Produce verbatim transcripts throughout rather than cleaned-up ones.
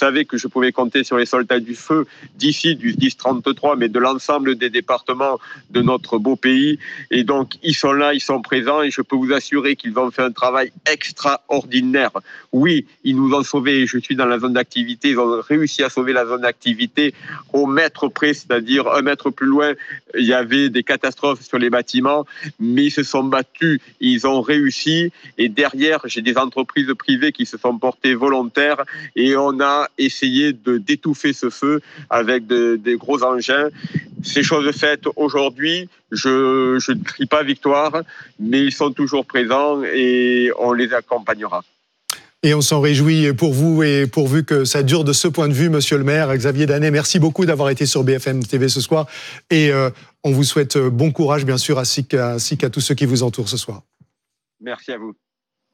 savais que je pouvais compter sur les soldats du feu d'ici, du dix trente-trois, mais de l'ensemble des départements de notre beau pays. Et donc, ils sont là, ils sont présents, et je peux vous assurer qu'ils ont fait un travail extraordinaire. Oui, ils nous ont sauvés, je suis dans la zone d'activité, ils ont réussi à sauver la zone d'activité au mètre près, c'est-à-dire un mètre plus loin, il y avait des catastrophes sur les bâtiments, mais ils se sont battus, ils ont réussi, et derrière, j'ai des entreprises privées qui se sont portées volontaires, et on a essayé de d'étouffer ce feu avec de, des gros engins. Ces choses faites aujourd'hui, je, je ne crie pas victoire, mais ils sont toujours présents et on les accompagnera. Et on s'en réjouit pour vous et pourvu que ça dure de ce point de vue, monsieur le maire. Xavier Danet, merci beaucoup d'avoir été sur B F M T V ce soir. Et euh, on vous souhaite bon courage, bien sûr, ainsi qu'à, ainsi qu'à tous ceux qui vous entourent ce soir. Merci à vous.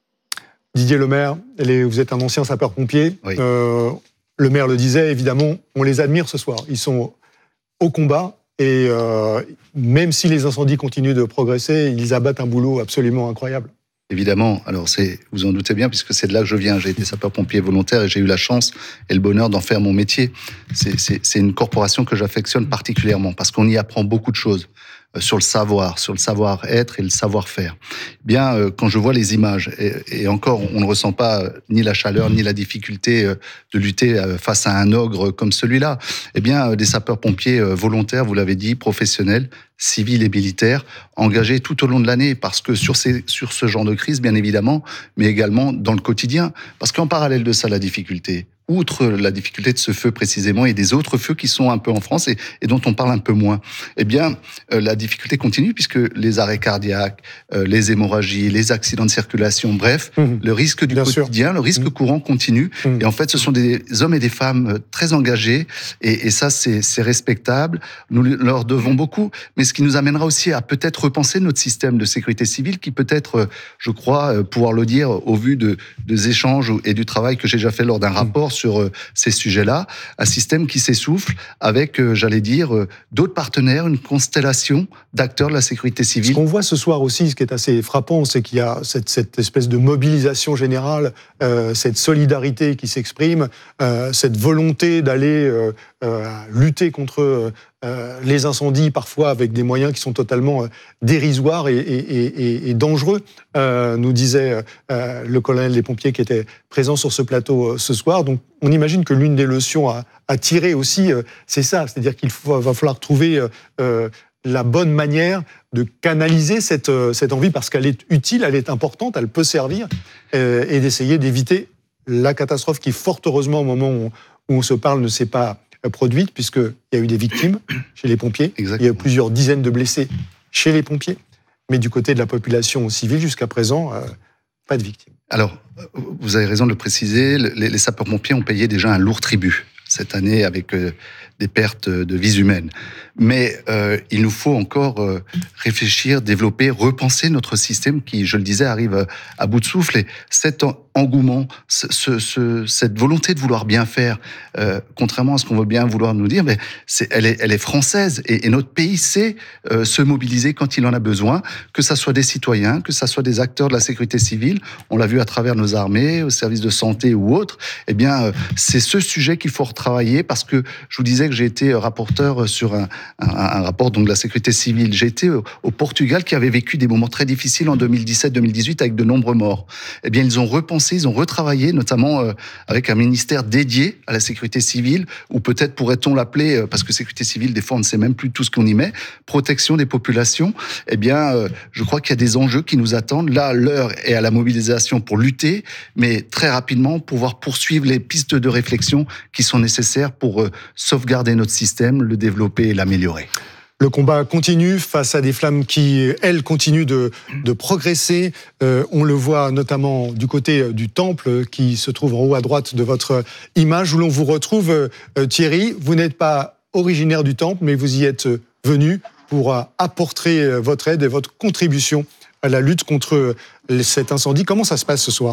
Didier Lemaire, vous êtes un ancien sapeur-pompier. Oui. Euh, le maire le disait, évidemment, on les admire ce soir. Ils sont au combat et euh, même si les incendies continuent de progresser, ils abattent un boulot absolument incroyable. Évidemment, alors c'est, vous en doutez bien, puisque c'est de là que je viens. J'ai été sapeur-pompier volontaire et j'ai eu la chance et le bonheur d'en faire mon métier. C'est, c'est, c'est une corporation que j'affectionne particulièrement parce qu'on y apprend beaucoup de choses sur le savoir, sur le savoir-être et le savoir-faire. Bien, euh, quand je vois les images, et, et encore, on ne ressent pas euh, ni la chaleur, ni la difficulté euh, de lutter euh, face à un ogre comme celui-là. Eh bien, euh, des sapeurs-pompiers euh, volontaires, vous l'avez dit, professionnels, civils et militaires, engagés tout au long de l'année, parce que sur, ces, sur ce genre de crise, bien évidemment, mais également dans le quotidien. Parce qu'en parallèle de ça, la difficulté, outre la difficulté de ce feu précisément et des autres feux qui sont un peu en France et, et dont on parle un peu moins, eh bien, euh, la difficulté continue puisque les arrêts cardiaques, euh, les hémorragies, les accidents de circulation, bref, mmh. le risque du Bien quotidien, sûr. le risque mmh. courant continue. Mmh. Et en fait, ce sont des hommes et des femmes très engagés et, et ça, c'est, c'est respectable. Nous leur devons beaucoup, mais ce qui nous amènera aussi à peut-être repenser notre système de sécurité civile qui peut-être, je crois, pouvoir le dire au vu de, des échanges et du travail que j'ai déjà fait lors d'un rapport mmh. sur ces sujets-là, un système qui s'essouffle avec, j'allais dire, d'autres partenaires, une constellation d'acteurs de la sécurité civile. Ce qu'on voit ce soir aussi, ce qui est assez frappant, c'est qu'il y a cette, cette espèce de mobilisation générale, euh, cette solidarité qui s'exprime, euh, cette volonté d'aller euh, euh, lutter contre euh, les incendies, parfois avec des moyens qui sont totalement euh, dérisoires et, et, et, et dangereux, euh, nous disait euh, le colonel des pompiers qui était présent sur ce plateau euh, ce soir. Donc on imagine que l'une des leçons à, à tirer aussi, euh, c'est ça, c'est-à-dire qu'il faut, va falloir trouver euh, euh, la bonne manière de canaliser cette, euh, cette envie, parce qu'elle est utile, elle est importante, elle peut servir, euh, et d'essayer d'éviter la catastrophe qui, fort heureusement, au moment où on, où on se parle, ne s'est pas produite, puisqu'il y a eu des victimes chez les pompiers. Exactement. Il y a eu plusieurs dizaines de blessés chez les pompiers, mais du côté de la population civile, jusqu'à présent, euh, pas de victimes. Alors, vous avez raison de le préciser, les, les sapeurs-pompiers ont payé déjà un lourd tribut cette année avec euh, des pertes de vies humaines. Mais euh, il nous faut encore euh, réfléchir, développer, repenser notre système qui, je le disais, arrive à bout de souffle. Et cet engouement, ce, ce, cette volonté de vouloir bien faire, euh, contrairement à ce qu'on veut bien vouloir nous dire, mais c'est, elle, est, elle est française. Et, et notre pays sait euh, se mobiliser quand il en a besoin, que ça soit des citoyens, que ça soit des acteurs de la sécurité civile. On l'a vu à travers nos armées, au service de santé ou autres. Eh bien, euh, c'est ce sujet qu'il faut retravailler, parce que je vous disais que j'ai été rapporteur sur un, un, un rapport donc de la sécurité civile. J'ai été au, au Portugal, qui avait vécu des moments très difficiles en deux mille dix-sept deux mille dix-huit avec de nombreux morts. Eh bien, ils ont repensé, ils ont retravaillé, notamment euh, avec un ministère dédié à la sécurité civile, ou peut-être pourrait-on l'appeler, euh, parce que sécurité civile, des fois, on ne sait même plus tout ce qu'on y met, protection des populations. Eh bien, euh, je crois qu'il y a des enjeux qui nous attendent. Là, l'heure est à la mobilisation pour lutter, mais très rapidement, pouvoir poursuivre les pistes de réflexion qui sont nécessaires pour euh, sauvegarder notre système, le développer et l'améliorer. Le combat continue face à des flammes qui, elles, continuent de, de progresser. Euh, on le voit notamment du côté du temple qui se trouve en haut à droite de votre image, où l'on vous retrouve. Euh, Thierry, vous n'êtes pas originaire du temple, mais vous y êtes venu pour apporter votre aide et votre contribution à la lutte contre cet incendie. Comment ça se passe ce soir ?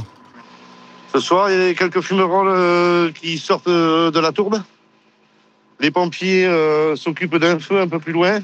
Ce soir, il y a quelques fumerolles euh, qui sortent de la tourbe. Les pompiers euh, s'occupent d'un feu un peu plus loin.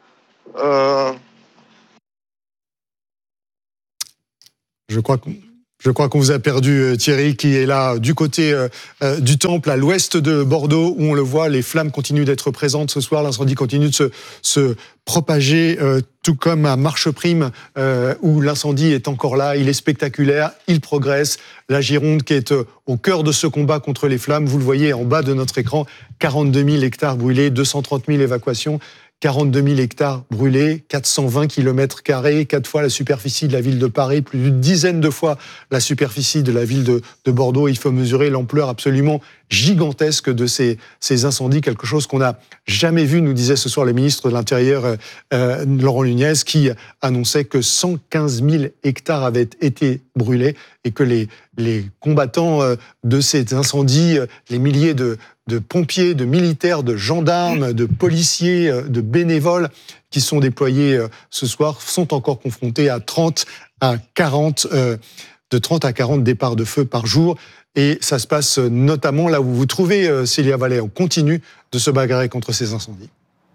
Euh... Je crois que Je crois qu'on vous a perdu, Thierry, qui est là du côté euh, du Temple, à l'ouest de Bordeaux, où on le voit, les flammes continuent d'être présentes ce soir. L'incendie continue de se, se propager, euh, tout comme à Marcheprime, euh, où l'incendie est encore là. Il est spectaculaire, il progresse. La Gironde, qui est euh, au cœur de ce combat contre les flammes, vous le voyez en bas de notre écran, quarante-deux mille hectares brûlés, deux cent trente mille évacuations. quarante-deux mille hectares brûlés, quatre cent vingt kilomètres carrés, quatre fois la superficie de la ville de Paris, plus d'une dizaine de fois la superficie de la ville de, de Bordeaux. Il faut mesurer l'ampleur absolument gigantesque de ces, ces incendies, quelque chose qu'on n'a jamais vu, nous disait ce soir le ministre de l'Intérieur, euh, Laurent Nunez, qui annonçait que cent quinze mille hectares avaient été brûlés et que les, les combattants de ces incendies, les milliers de, de pompiers, de militaires, de gendarmes, de policiers, de bénévoles qui sont déployés ce soir sont encore confrontés à trente à quarante, euh, de trente à quarante départs de feu par jour. Et ça se passe notamment là où vous vous trouvez, Célia Vallet. On continue de se bagarrer contre ces incendies.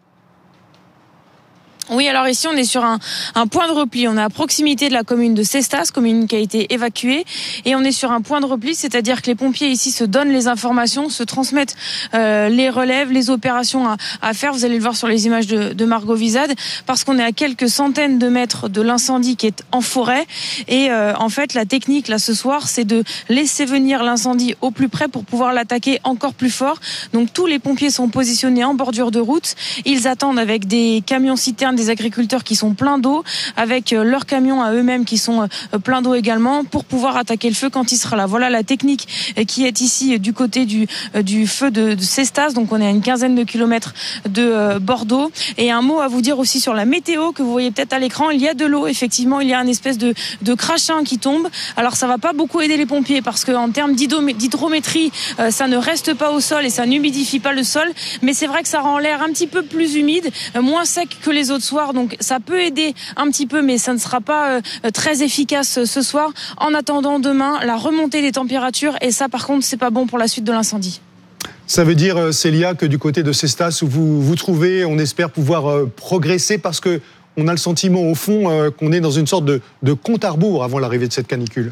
Oui, alors ici on est sur un, un point de repli. On est à proximité de la commune de Cestas, commune qui a été évacuée, et on est sur un point de repli, c'est-à-dire que les pompiers ici se donnent les informations, se transmettent euh, les relèves, les opérations à, à faire. Vous allez le voir sur les images de, de Margot Vizade, parce qu'on est à quelques centaines de mètres de l'incendie qui est en forêt. Et euh, en fait, la technique là ce soir, c'est de laisser venir l'incendie au plus près pour pouvoir l'attaquer encore plus fort. Donc tous les pompiers sont positionnés en bordure de route. Ils attendent avec des camions citernes, des agriculteurs qui sont pleins d'eau, avec leurs camions à eux-mêmes qui sont pleins d'eau également, pour pouvoir attaquer le feu quand il sera là. Voilà la technique qui est ici du côté du, du feu de, de Cestas. Donc on est à une quinzaine de kilomètres de Bordeaux. Et un mot à vous dire aussi sur la météo que vous voyez peut-être à l'écran. Il y a de l'eau, effectivement, il y a un espèce de, de crachin qui tombe. Alors ça va pas beaucoup aider les pompiers, parce qu'en termes d'hydrométrie, ça ne reste pas au sol et ça n'humidifie pas le sol. Mais c'est vrai que ça rend l'air un petit peu plus humide, moins sec que les autres soir, donc ça peut aider un petit peu, mais ça ne sera pas euh, très efficace ce soir. En attendant demain, la remontée des températures, et ça par contre c'est pas bon pour la suite de l'incendie. Ça veut dire, Célia, que du côté de Cestas où vous vous trouvez, on espère pouvoir euh, progresser, parce que on a le sentiment au fond euh, qu'on est dans une sorte de, de compte à rebours avant l'arrivée de cette canicule.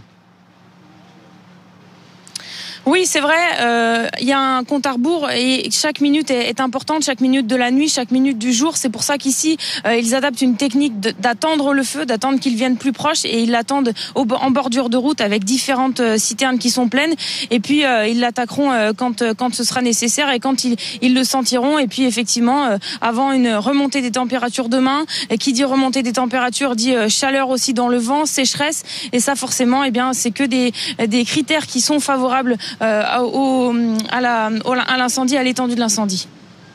Oui, c'est vrai, euh, il y a un compte à rebours et chaque minute est, est importante, chaque minute de la nuit, chaque minute du jour. C'est pour ça qu'ici, euh, ils adaptent une technique de, d'attendre le feu, d'attendre qu'il vienne plus proche, et ils l'attendent au, en bordure de route avec différentes euh, citernes qui sont pleines. Et puis, euh, ils l'attaqueront euh, quand, quand ce sera nécessaire et quand ils, ils le sentiront. Et puis, effectivement, euh, avant une remontée des températures demain, et qui dit remontée des températures dit euh, chaleur aussi dans le vent, sécheresse. Et ça, forcément, eh bien, c'est que des, des critères qui sont favorables Euh, au, à, la, à l'incendie, à l'étendue de l'incendie.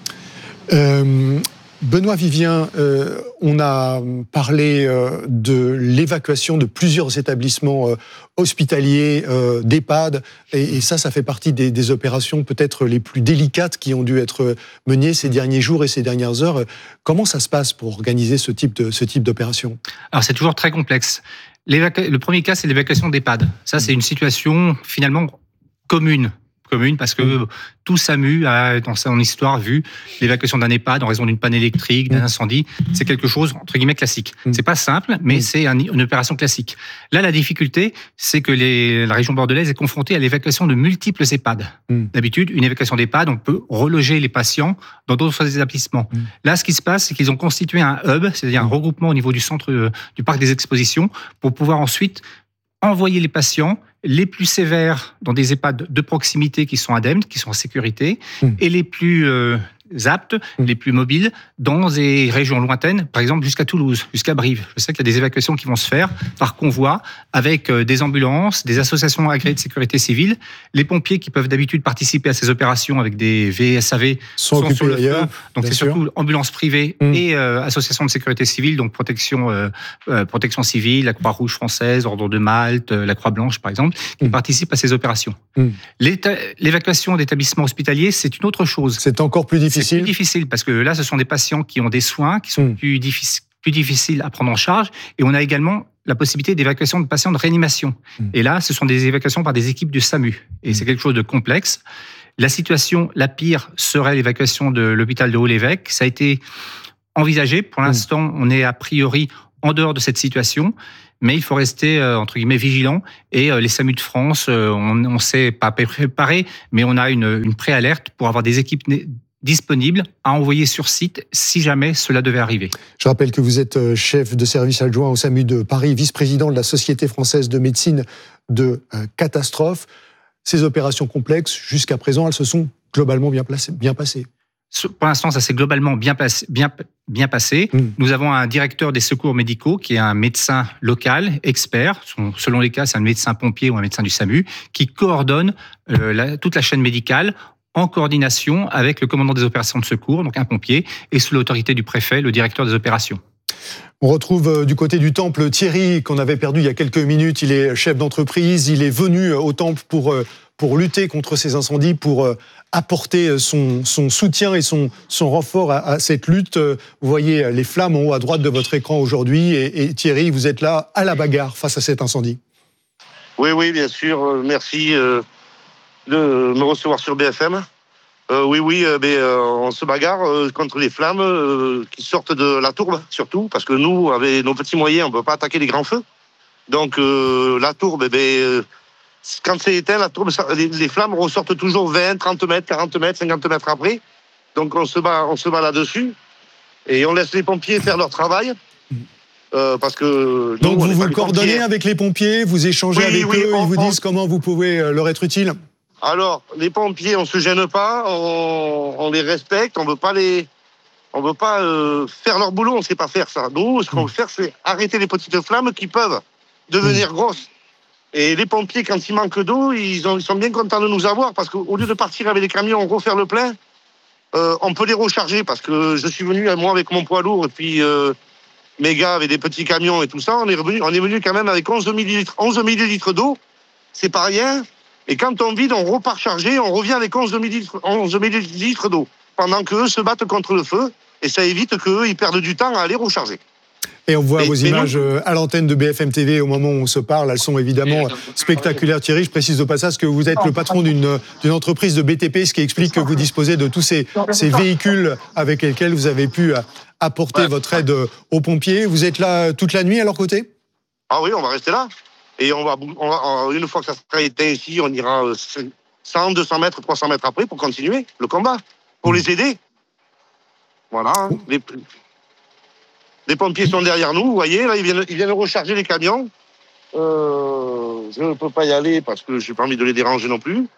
Euh, Benoît Vivien, euh, on a parlé euh, de l'évacuation de plusieurs établissements euh, hospitaliers, euh, d'EHPAD, et, et ça, ça fait partie des, des opérations peut-être les plus délicates qui ont dû être menées ces derniers jours et ces dernières heures. Comment ça se passe pour organiser ce type de, ce type d'opération ? Alors c'est toujours très complexe. L'évacu- le premier cas, c'est l'évacuation d'EHPAD. Ça, c'est une situation finalement commune, commune parce que mmh. tout SAMU a, dans son histoire, vu l'évacuation d'un EHPAD en raison d'une panne électrique, d'un incendie. C'est quelque chose, entre guillemets, classique. Mmh. C'est pas simple, mais mmh. c'est un, une opération classique. Là, la difficulté, c'est que les, la région bordelaise est confrontée à l'évacuation de multiples EHPAD. Mmh. D'habitude, une évacuation d'EHPAD, on peut reloger les patients dans d'autres établissements. Mmh. Là, ce qui se passe, c'est qu'ils ont constitué un hub, c'est-à-dire un regroupement au niveau du centre euh, du parc des expositions, pour pouvoir ensuite envoyer les patients les plus sévères dans des EHPAD de proximité qui sont indemnes, qui sont en sécurité, mmh. et les plus euh, aptes, mmh. les plus mobiles, dans des régions lointaines, par exemple jusqu'à Toulouse, jusqu'à Brive. Je sais qu'il y a des évacuations qui vont se faire par convoi, avec euh, des ambulances, des associations agréées de sécurité civile. Les pompiers qui peuvent d'habitude participer à ces opérations avec des V S A V sont, sont sur le feu. Donc c'est sûr. Surtout ambulances privées mmh. et euh, associations de sécurité civile, donc protection, euh, euh, protection civile, la Croix-Rouge française, Ordre de Malte, euh, la Croix-Blanche par exemple, qui mmh. participent à ces opérations. Mmh. L'évacuation d'établissements hospitaliers, c'est une autre chose. C'est encore plus difficile. C'est plus difficile parce que là, ce sont des patients qui ont des soins qui sont mmh. plus, difficiles, plus difficiles à prendre en charge. Et on a également la possibilité d'évacuation de patients de réanimation. Mmh. Et là, ce sont des évacuations par des équipes du SAMU. Et mmh. c'est quelque chose de complexe. La situation la pire serait l'évacuation de l'hôpital de Haut-l'Évêque. Ça a été envisagé. Pour l'instant, mmh. on est a priori en dehors de cette situation. mais il faut rester euh, entre guillemets vigilant. Et euh, les SAMU de France, euh, on, on s'est pas préparé, mais on a une, une préalerte pour avoir des équipes disponibles à envoyer sur site si jamais cela devait arriver. Je rappelle que vous êtes chef de service adjoint au SAMU de Paris, vice-président de la Société française de médecine de catastrophe. Ces opérations complexes, jusqu'à présent, elles se sont globalement bien, placées, bien passées. Pour l'instant, ça s'est globalement bien passé. Bien, bien passé. Mmh. Nous avons un directeur des secours médicaux qui est un médecin local, expert. Selon les cas, c'est un médecin pompier ou un médecin du SAMU qui coordonne euh, la, toute la chaîne médicale en coordination avec le commandant des opérations de secours, donc un pompier, et sous l'autorité du préfet, le directeur des opérations. On retrouve du côté du temple Thierry, qu'on avait perdu il y a quelques minutes. Il est chef d'entreprise, il est venu au temple pour, pour lutter contre ces incendies, pour apporter son, son soutien et son, son renfort à, à cette lutte. Vous voyez les flammes en haut à droite de votre écran aujourd'hui. Et, et Thierry, vous êtes là à la bagarre face à cet incendie. Oui, oui, bien sûr. Merci de me recevoir sur B F M. Euh, oui, oui, euh, mais, euh, on se bagarre euh, contre les flammes euh, qui sortent de la tourbe, surtout, parce que nous, avec nos petits moyens, on ne peut pas attaquer les grands feux. Donc, euh, la tourbe, eh bien, euh, quand c'est éteint, la tourbe, ça, les, les flammes ressortent toujours vingt, trente mètres, quarante mètres, cinquante mètres après. Donc, on se bat, on se bat là-dessus. Et on laisse les pompiers faire leur travail. Euh, parce que Donc, nous, vous vous coordonnez pompiers. avec les pompiers, vous échangez oui, avec oui, eux, on, ils vous on... disent comment vous pouvez leur être utile. Alors, les pompiers, on se gêne pas, on, on les respecte, on veut pas les, on veut pas euh, faire leur boulot, on sait pas faire ça. Nous, ce qu'on veut faire, c'est arrêter les petites flammes qui peuvent devenir grosses. Et les pompiers, quand il manque d'eau, ils, ont, ils sont bien contents de nous avoir parce qu'au lieu de partir avec les camions, refaire le plein, euh, on peut les recharger parce que je suis venu moi avec mon poids lourd et puis euh, mes gars avec des petits camions et tout ça, on est revenu, on est venu quand même avec onze millilitres, onze millilitres d'eau, c'est pas rien. Et quand on vide, on repart chargé, on revient avec onze millilitres d'eau, pendant qu'eux se battent contre le feu, et ça évite qu'eux, ils perdent du temps à aller recharger. Et on voit et, vos images nous... à l'antenne de B F M T V au moment où on se parle, elles sont évidemment spectaculaires. Thierry, je précise au passage que vous êtes le patron d'une, d'une entreprise de B T P, ce qui explique que vous disposez de tous ces, ces véhicules avec lesquels vous avez pu apporter ouais. votre aide aux pompiers. Vous êtes là toute la nuit à leur côté ? Ah oui, on va rester là. Et on va, on va, une fois que ça sera éteint ici, on ira cent, deux cents mètres, trois cents mètres après pour continuer le combat, pour les aider. Voilà. Les, les pompiers sont derrière nous, vous voyez, là, ils viennent, ils viennent recharger les camions. Euh, je ne peux pas y aller parce que je n'ai pas envie de les déranger non plus.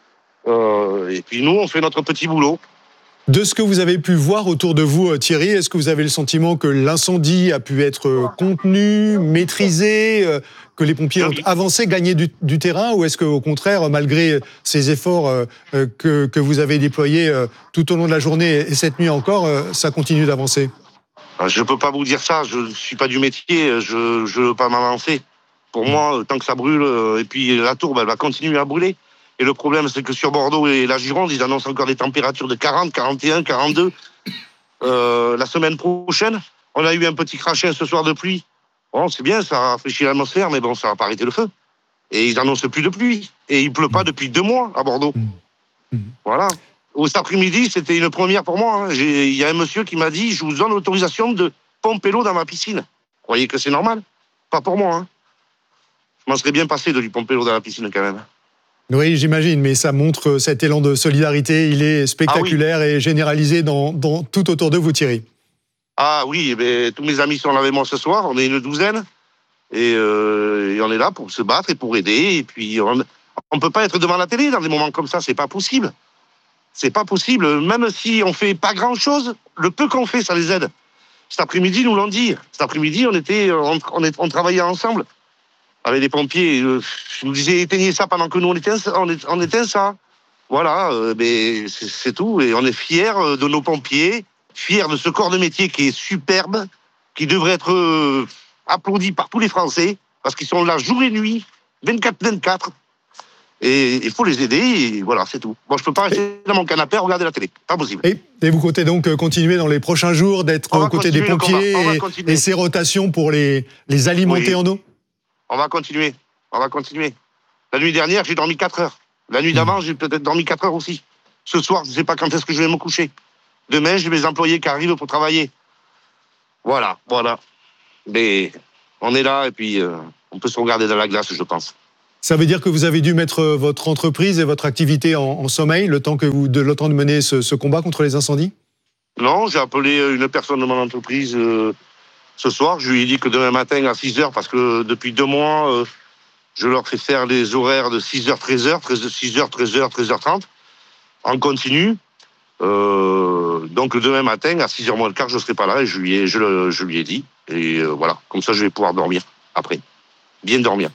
Euh, et puis nous, on fait notre petit boulot. De ce que vous avez pu voir autour de vous, Thierry, est-ce que vous avez le sentiment que l'incendie a pu être contenu, maîtrisé, que les pompiers ont avancé, gagné du, du terrain, ou est-ce qu'au contraire, malgré ces efforts que, que vous avez déployés tout au long de la journée et cette nuit encore, ça continue d'avancer ? Je ne peux pas vous dire ça, je ne suis pas du métier, je ne veux pas m'avancer. Pour moi, tant que ça brûle, et puis la tourbe, elle va continuer à brûler. Et le problème, c'est que sur Bordeaux et la Gironde, ils annoncent encore des températures de quarante, quarante et un, quarante-deux. Euh, la semaine prochaine, on a eu un petit crachin ce soir de pluie. Bon, c'est bien, ça rafraîchit l'atmosphère, mais bon, ça va pas arrêter le feu. Et ils annoncent plus de pluie. Et il pleut pas depuis deux mois à Bordeaux. Mmh. Mmh. Voilà. Cet après-midi, c'était une première pour moi. Hein. Il y a un monsieur qui m'a dit, je vous donne l'autorisation de pomper l'eau dans ma piscine. Vous croyez que c'est normal ? Pas pour moi. Hein. Je m'en serais bien passé de lui pomper l'eau dans la piscine quand même. Oui, j'imagine, mais ça montre cet élan de solidarité. Il est spectaculaire ah oui. et généralisé dans, dans, tout autour de vous, Thierry. Ah oui, mais tous mes amis sont là avec moi ce soir. On est une douzaine. Et, euh, et on est là pour se battre et pour aider. Et puis, on ne peut pas être devant la télé dans des moments comme ça. C'est pas possible. C'est pas possible. Même si on fait pas grand-chose, le peu qu'on fait, ça les aide. Cet après-midi, nous l'ont dit. Cet après-midi, on, était, on, on, est, on travaillait ensemble. Avec les pompiers, je nous disais éteignez ça pendant que nous on éteint, on éteint, on éteint ça. Voilà, euh, mais c'est, c'est tout. Et on est fiers de nos pompiers, fiers de ce corps de métier qui est superbe, qui devrait être euh, applaudi par tous les Français, parce qu'ils sont là jour et nuit, vingt-quatre vingt-quatre. Et il faut les aider, et voilà, c'est tout. Bon, je peux pas rester dans mon canapé à regarder la télé, pas possible. Et, et vous comptez donc continuer dans les prochains jours d'être aux côtés des pompiers et, et ces rotations pour les, les alimenter oui. en eau ? On va continuer, on va continuer. La nuit dernière, j'ai dormi quatre heures. La nuit d'avant, j'ai peut-être dormi quatre heures aussi. Ce soir, je ne sais pas quand est-ce que je vais me coucher. Demain, j'ai mes employés qui arrivent pour travailler. Voilà, voilà. Mais on est là et puis euh, on peut se regarder dans la glace, je pense. Ça veut dire que vous avez dû mettre votre entreprise et votre activité en, en sommeil le temps, que vous, de, le temps de mener ce, ce combat contre les incendies ? Non, j'ai appelé une personne de mon entreprise euh, ce soir. Je lui ai dit que demain matin à six heures, parce que depuis deux mois, euh, je leur fais faire les horaires de six heures, treize heures, six heures, treize heures, treize heures trente, en continu. Euh, donc demain matin, à six heures moins le quart, je ne serai pas là et je lui ai, je le, je lui ai dit. Et euh, voilà, comme ça je vais pouvoir dormir après. Bien dormir.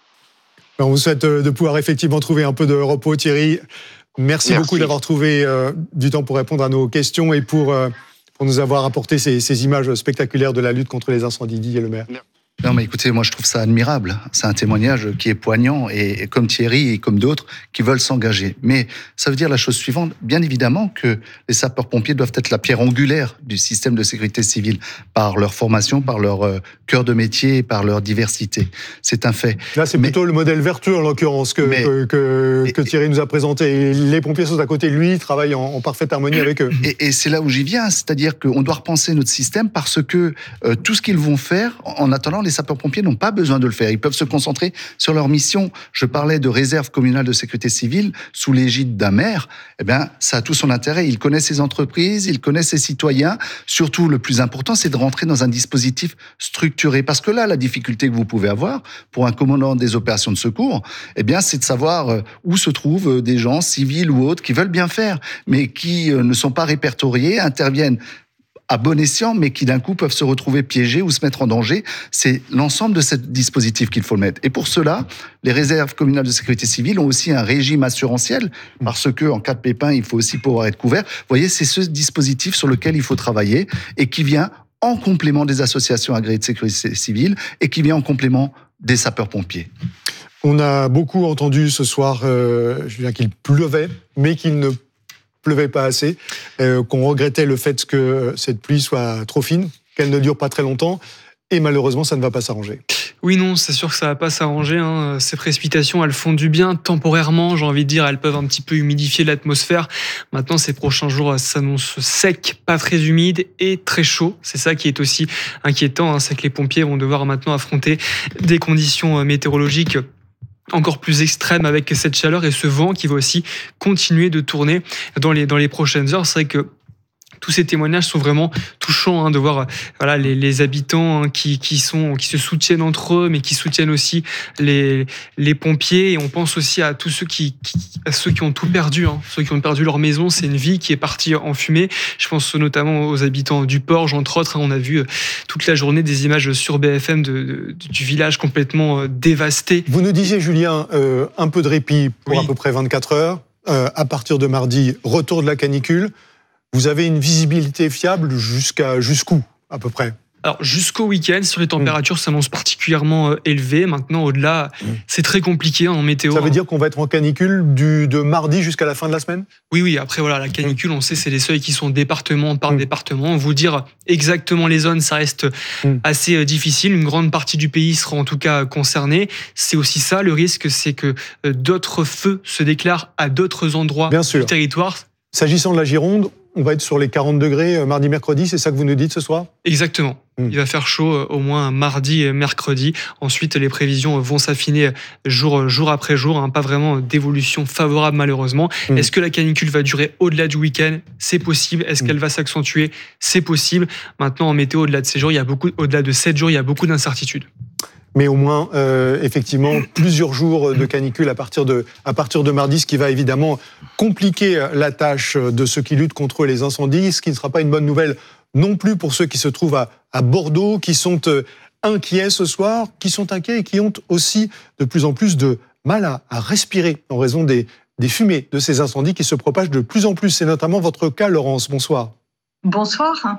On vous souhaite de pouvoir effectivement trouver un peu de repos, Thierry. Merci, Merci. beaucoup d'avoir trouvé euh, du temps pour répondre à nos questions et pour, euh, pour nous avoir apporté ces, ces images spectaculaires de la lutte contre les incendies. Didier Lemaire. Merci. Non, mais écoutez, moi je trouve ça admirable. C'est un témoignage qui est poignant, et, et comme Thierry et comme d'autres qui veulent s'engager. Mais ça veut dire la chose suivante, bien évidemment que les sapeurs-pompiers doivent être la pierre angulaire du système de sécurité civile par leur formation, par leur euh, cœur de métier, par leur diversité. C'est un fait. Là, c'est mais, plutôt le modèle vertueux en l'occurrence que, mais, que, que, que Thierry nous a présenté. Et les pompiers sont à côté de lui, ils travaillent en, en parfaite harmonie avec eux. Et, et c'est là où j'y viens, c'est-à-dire qu'on doit repenser notre système parce que euh, tout ce qu'ils vont faire, en attendant, les sapeurs-pompiers n'ont pas besoin de le faire. Ils peuvent se concentrer sur leur mission. Je parlais de réserve communale de sécurité civile sous l'égide d'un maire. Eh bien, ça a tout son intérêt. Il connaît ses entreprises, il connaît ses citoyens. Surtout, le plus important, c'est de rentrer dans un dispositif structuré. Parce que là, la difficulté que vous pouvez avoir pour un commandant des opérations de secours, eh bien, c'est de savoir où se trouvent des gens, civils ou autres, qui veulent bien faire, mais qui ne sont pas répertoriés, interviennent à bon escient, mais qui d'un coup peuvent se retrouver piégés ou se mettre en danger. C'est l'ensemble de ce dispositif qu'il faut mettre. Et pour cela, les réserves communales de sécurité civile ont aussi un régime assurantiel, parce que en cas de pépin, il faut aussi pouvoir être couvert. Vous voyez, c'est ce dispositif sur lequel il faut travailler et qui vient en complément des associations agréées de sécurité civile et qui vient en complément des sapeurs-pompiers. On a beaucoup entendu ce soir, euh, je veux dire qu'il pleuvait, mais qu'il ne pleuvait pas assez, euh, qu'on regrettait le fait que cette pluie soit trop fine, qu'elle ne dure pas très longtemps, et malheureusement, ça ne va pas s'arranger. Oui, non, c'est sûr que ça ne va pas s'arranger. Hein. Ces précipitations, elles font du bien temporairement, j'ai envie de dire, elles peuvent un petit peu humidifier l'atmosphère. Maintenant, ces prochains jours s'annoncent secs, pas très humides et très chauds. C'est ça qui est aussi inquiétant, hein. C'est que les pompiers vont devoir maintenant affronter des conditions météorologiques encore plus extrême avec cette chaleur et ce vent qui va aussi continuer de tourner dans les, dans les prochaines heures. C'est vrai que tous ces témoignages sont vraiment touchants, hein, de voir voilà, les, les habitants, hein, qui, qui, sont, qui se soutiennent entre eux, mais qui soutiennent aussi les, les pompiers. Et on pense aussi à tous ceux qui, qui, à ceux qui ont tout perdu, hein, ceux qui ont perdu leur maison. C'est une vie qui est partie en fumée. Je pense notamment aux habitants du Porge, entre autres. Hein, on a vu toute la journée des images sur B F M de, de, du village complètement dévasté. Vous nous disiez, Julien, euh, un peu de répit pour oui. à peu près vingt-quatre heures. Euh, à partir de mardi, retour de la canicule. Vous avez une visibilité fiable jusqu'à jusqu'où, à peu près ? Alors, jusqu'au week-end, sur les températures, mmh. s'annoncent particulièrement euh, élevées. Maintenant, au-delà, mmh. c'est très compliqué, hein, en météo. Ça veut dire qu'on va être en canicule du, de mardi jusqu'à la fin de la semaine ? Oui, oui. Après, voilà, la canicule, mmh. on sait, c'est des seuils qui sont département par mmh. département. Vous dire exactement les zones, ça reste mmh. assez euh, difficile. Une grande partie du pays sera en tout cas concernée. C'est aussi ça, le risque, c'est que euh, d'autres feux se déclarent à d'autres endroits Bien du sûr. territoire. S'agissant de la Gironde, on va être sur les quarante degrés mardi, mercredi, c'est ça que vous nous dites ce soir ? Exactement. Mmh. Il va faire chaud au moins mardi et mercredi. Ensuite, les prévisions vont s'affiner jour, jour après jour. Hein, pas vraiment d'évolution favorable, malheureusement. Mmh. Est-ce que la canicule va durer au-delà du week-end ? C'est possible. Est-ce mmh. qu'elle va s'accentuer ? C'est possible. Maintenant, en météo, au-delà de ces jours, il y a beaucoup, au-delà de sept jours, il y a beaucoup d'incertitudes. Mais au moins, euh, effectivement, plusieurs jours de canicule à partir de, à partir de mardi, ce qui va évidemment compliquer la tâche de ceux qui luttent contre les incendies, ce qui ne sera pas une bonne nouvelle non plus pour ceux qui se trouvent à, à Bordeaux, qui sont euh, inquiets ce soir, qui sont inquiets et qui ont aussi de plus en plus de mal à, à respirer en raison des, des fumées de ces incendies qui se propagent de plus en plus. C'est notamment votre cas, Laurence. Bonsoir. Bonsoir.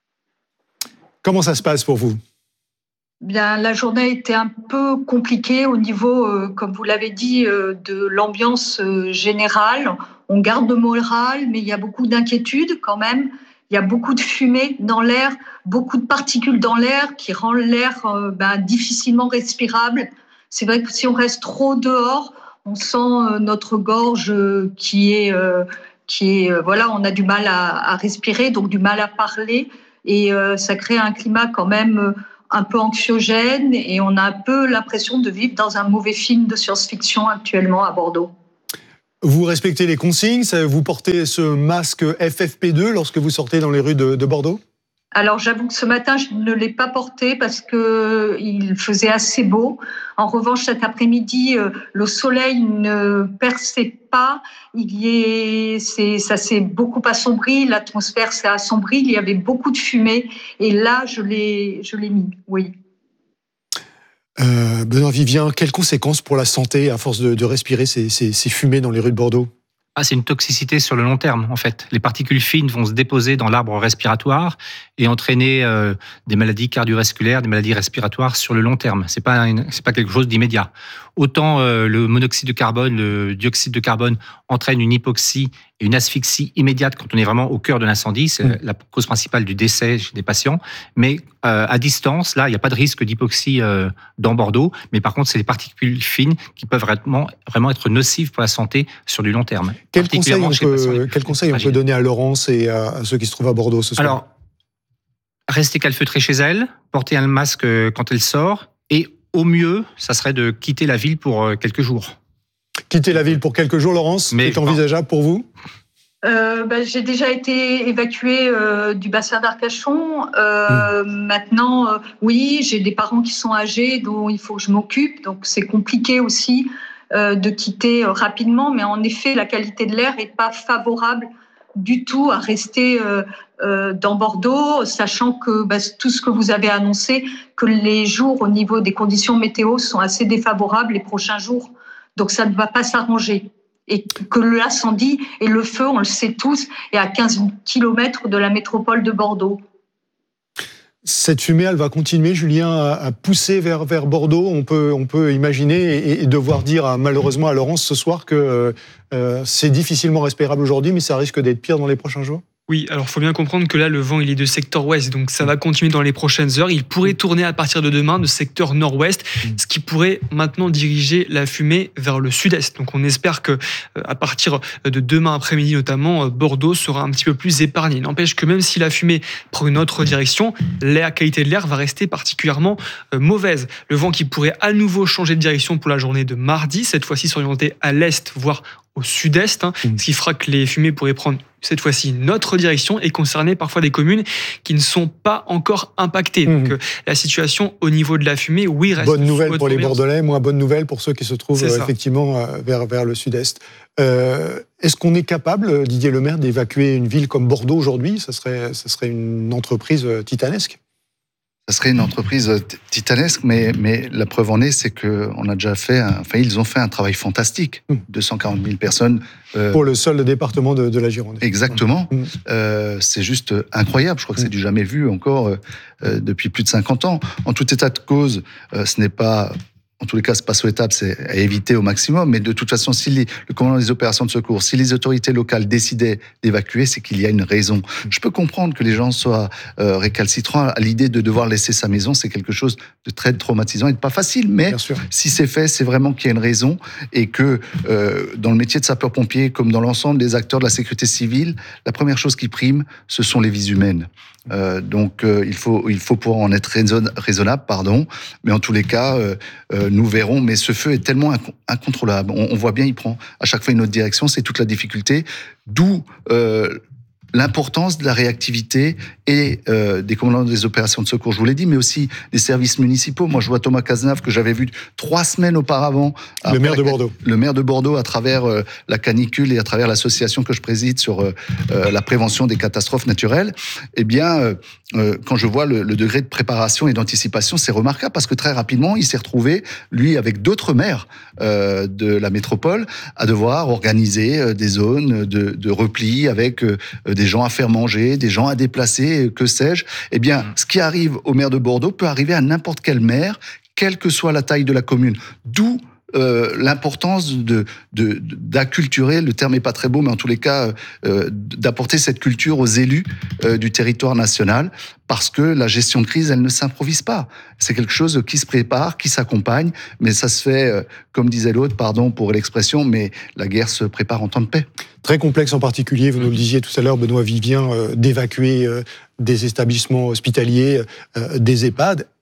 Comment ça se passe pour vous ? Bien, la journée a été un peu compliquée au niveau, euh, comme vous l'avez dit, euh, de l'ambiance euh, générale. On garde le moral, mais il y a beaucoup d'inquiétudes quand même. Il y a beaucoup de fumée dans l'air, beaucoup de particules dans l'air qui rend l'air euh, ben, difficilement respirable. C'est vrai que si on reste trop dehors, on sent euh, notre gorge euh, qui est, euh, qui est, euh, voilà, on a du mal à, à respirer, donc du mal à parler, et euh, ça crée un climat quand même. Euh, un peu anxiogène et on a un peu l'impression de vivre dans un mauvais film de science-fiction actuellement à Bordeaux. Vous respectez les consignes, vous portez ce masque F F P deux lorsque vous sortez dans les rues de, de Bordeaux ? Alors j'avoue que ce matin, je ne l'ai pas porté parce qu'il faisait assez beau. En revanche, cet après-midi, le soleil ne perçait pas. Il y est, c'est, ça s'est beaucoup assombri, l'atmosphère s'est assombrie, il y avait beaucoup de fumée. Et là, je l'ai, je l'ai mis, oui. Euh, Benoît Vivien, quelles conséquences pour la santé à force de, de respirer ces, ces, ces fumées dans les rues de Bordeaux ? Ah, c'est une toxicité sur le long terme, en fait. Les particules fines vont se déposer dans l'arbre respiratoire et entraîner euh, des maladies cardiovasculaires, des maladies respiratoires sur le long terme. C'est pas une, c'est pas quelque chose d'immédiat. Autant euh, le monoxyde de carbone, le dioxyde de carbone entraîne une hypoxie et une asphyxie immédiate quand on est vraiment au cœur de l'incendie. C'est mmh. la cause principale du décès chez des patients. Mais euh, à distance, là, il n'y a pas de risque d'hypoxie euh, dans Bordeaux. Mais par contre, c'est les particules fines qui peuvent vraiment, vraiment être nocives pour la santé sur du long terme. Quel conseil on peut, quel conseil on peut donner à Laurence et à, à ceux qui se trouvent à Bordeaux ce soir ? Alors, rester calfeutrée chez elle, porter un masque quand elle sort et au mieux, ça serait de quitter la ville pour quelques jours. Quitter la ville pour quelques jours, Laurence, Mais c'est envisageable pour vous ? Euh, bah, j'ai déjà été évacuée euh, du bassin d'Arcachon. Euh, mmh. Maintenant, euh, oui, j'ai des parents qui sont âgés dont il faut que je m'occupe. Donc, c'est compliqué aussi euh, de quitter euh, rapidement. Mais en effet, la qualité de l'air n'est pas favorable du tout à rester euh, euh, dans Bordeaux, sachant que bah, tout ce que vous avez annoncé, que les jours au niveau des conditions météo sont assez défavorables les prochains jours. Donc, ça ne va pas s'arranger. Et que l'incendie et le feu, on le sait tous, est à quinze kilomètres de la métropole de Bordeaux. Cette fumée, elle va continuer, Julien, à pousser vers, vers Bordeaux. On peut, on peut imaginer et, et devoir dire à, malheureusement à Laurence ce soir que euh, c'est difficilement respirable aujourd'hui, mais ça risque d'être pire dans les prochains jours. Oui, alors il faut bien comprendre que là, le vent, il est de secteur ouest, donc ça va continuer dans les prochaines heures. Il pourrait tourner à partir de demain de secteur nord-ouest, ce qui pourrait maintenant diriger la fumée vers le sud-est. Donc on espère que à partir de demain après-midi notamment, Bordeaux sera un petit peu plus épargné. N'empêche que même si la fumée prend une autre direction, la qualité de l'air va rester particulièrement mauvaise. Le vent qui pourrait à nouveau changer de direction pour la journée de mardi, cette fois-ci s'orienter à l'est, voire au sud-est, hein, mmh. ce qui fera que les fumées pourraient prendre cette fois-ci une autre direction et concerner parfois des communes qui ne sont pas encore impactées. Mmh. Donc euh, la situation au niveau de la fumée, oui, reste... Bonne nouvelle pour les Bordelais, moins bonne nouvelle pour ceux qui se trouvent euh, effectivement euh, vers, vers le sud-est. Euh, est-ce qu'on est capable, Didier Lemaire, d'évacuer une ville comme Bordeaux aujourd'hui ? Ça serait, ça serait une entreprise titanesque ? Ça serait une entreprise titanesque, mais, mais la preuve en est, c'est qu'on a déjà fait, un, enfin, ils ont fait un travail fantastique. Mmh. deux cent quarante mille personnes. Euh, Pour le seul département de, de la Gironde. Exactement. Mmh. Euh, c'est juste incroyable. Je crois que c'est du jamais vu encore euh, depuis plus de cinquante ans. En tout état de cause, euh, ce n'est pas... En tous les cas, c'est pas souhaitable, c'est à éviter au maximum. Mais de toute façon, si les, le commandant des opérations de secours, si les autorités locales décidaient d'évacuer, c'est qu'il y a une raison. Je peux comprendre que les gens soient euh, récalcitrants à l'idée de devoir laisser sa maison. C'est quelque chose de très traumatisant et de pas facile. Mais si c'est fait, c'est vraiment qu'il y a une raison et que euh, dans le métier de sapeur-pompier, comme dans l'ensemble des acteurs de la sécurité civile, la première chose qui prime, ce sont les vies humaines. Euh, donc euh, il faut il faut pouvoir en être raison, raisonnable, pardon. Mais en tous les cas, euh, euh, nous verrons. Mais ce feu est tellement inc- incontrôlable. On, on voit bien, il prend à chaque fois une autre direction. C'est toute la difficulté. D'où euh, l'importance de la réactivité et euh, des commandants des opérations de secours, je vous l'ai dit, mais aussi des services municipaux. Moi, je vois Thomas Cazenave, que j'avais vu trois semaines auparavant. Le maire de Bordeaux. Le maire de Bordeaux, à travers euh, la canicule et à travers l'association que je préside sur euh, euh, la prévention des catastrophes naturelles. Eh bien, euh, euh, quand je vois le, le degré de préparation et d'anticipation, c'est remarquable parce que très rapidement, il s'est retrouvé, lui, avec d'autres maires euh, de la métropole, à devoir organiser euh, des zones de, de repli avec euh, des gens à faire manger, des gens à déplacer, que sais-je. Eh bien, ce qui arrive au maire de Bordeaux peut arriver à n'importe quel maire, quelle que soit la taille de la commune. D'où euh, l'importance de, de, d'acculturer, le terme n'est pas très beau, mais en tous les cas, euh, d'apporter cette culture aux élus euh, du territoire national, parce que la gestion de crise, elle ne s'improvise pas. C'est quelque chose qui se prépare, qui s'accompagne, mais ça se fait, euh, comme disait l'autre, pardon pour l'expression, mais la guerre se prépare en temps de paix. Très complexe en particulier, vous nous le disiez tout à l'heure, Benoît Vivien, euh, d'évacuer euh, des établissements hospitaliers, euh, des EHPAD.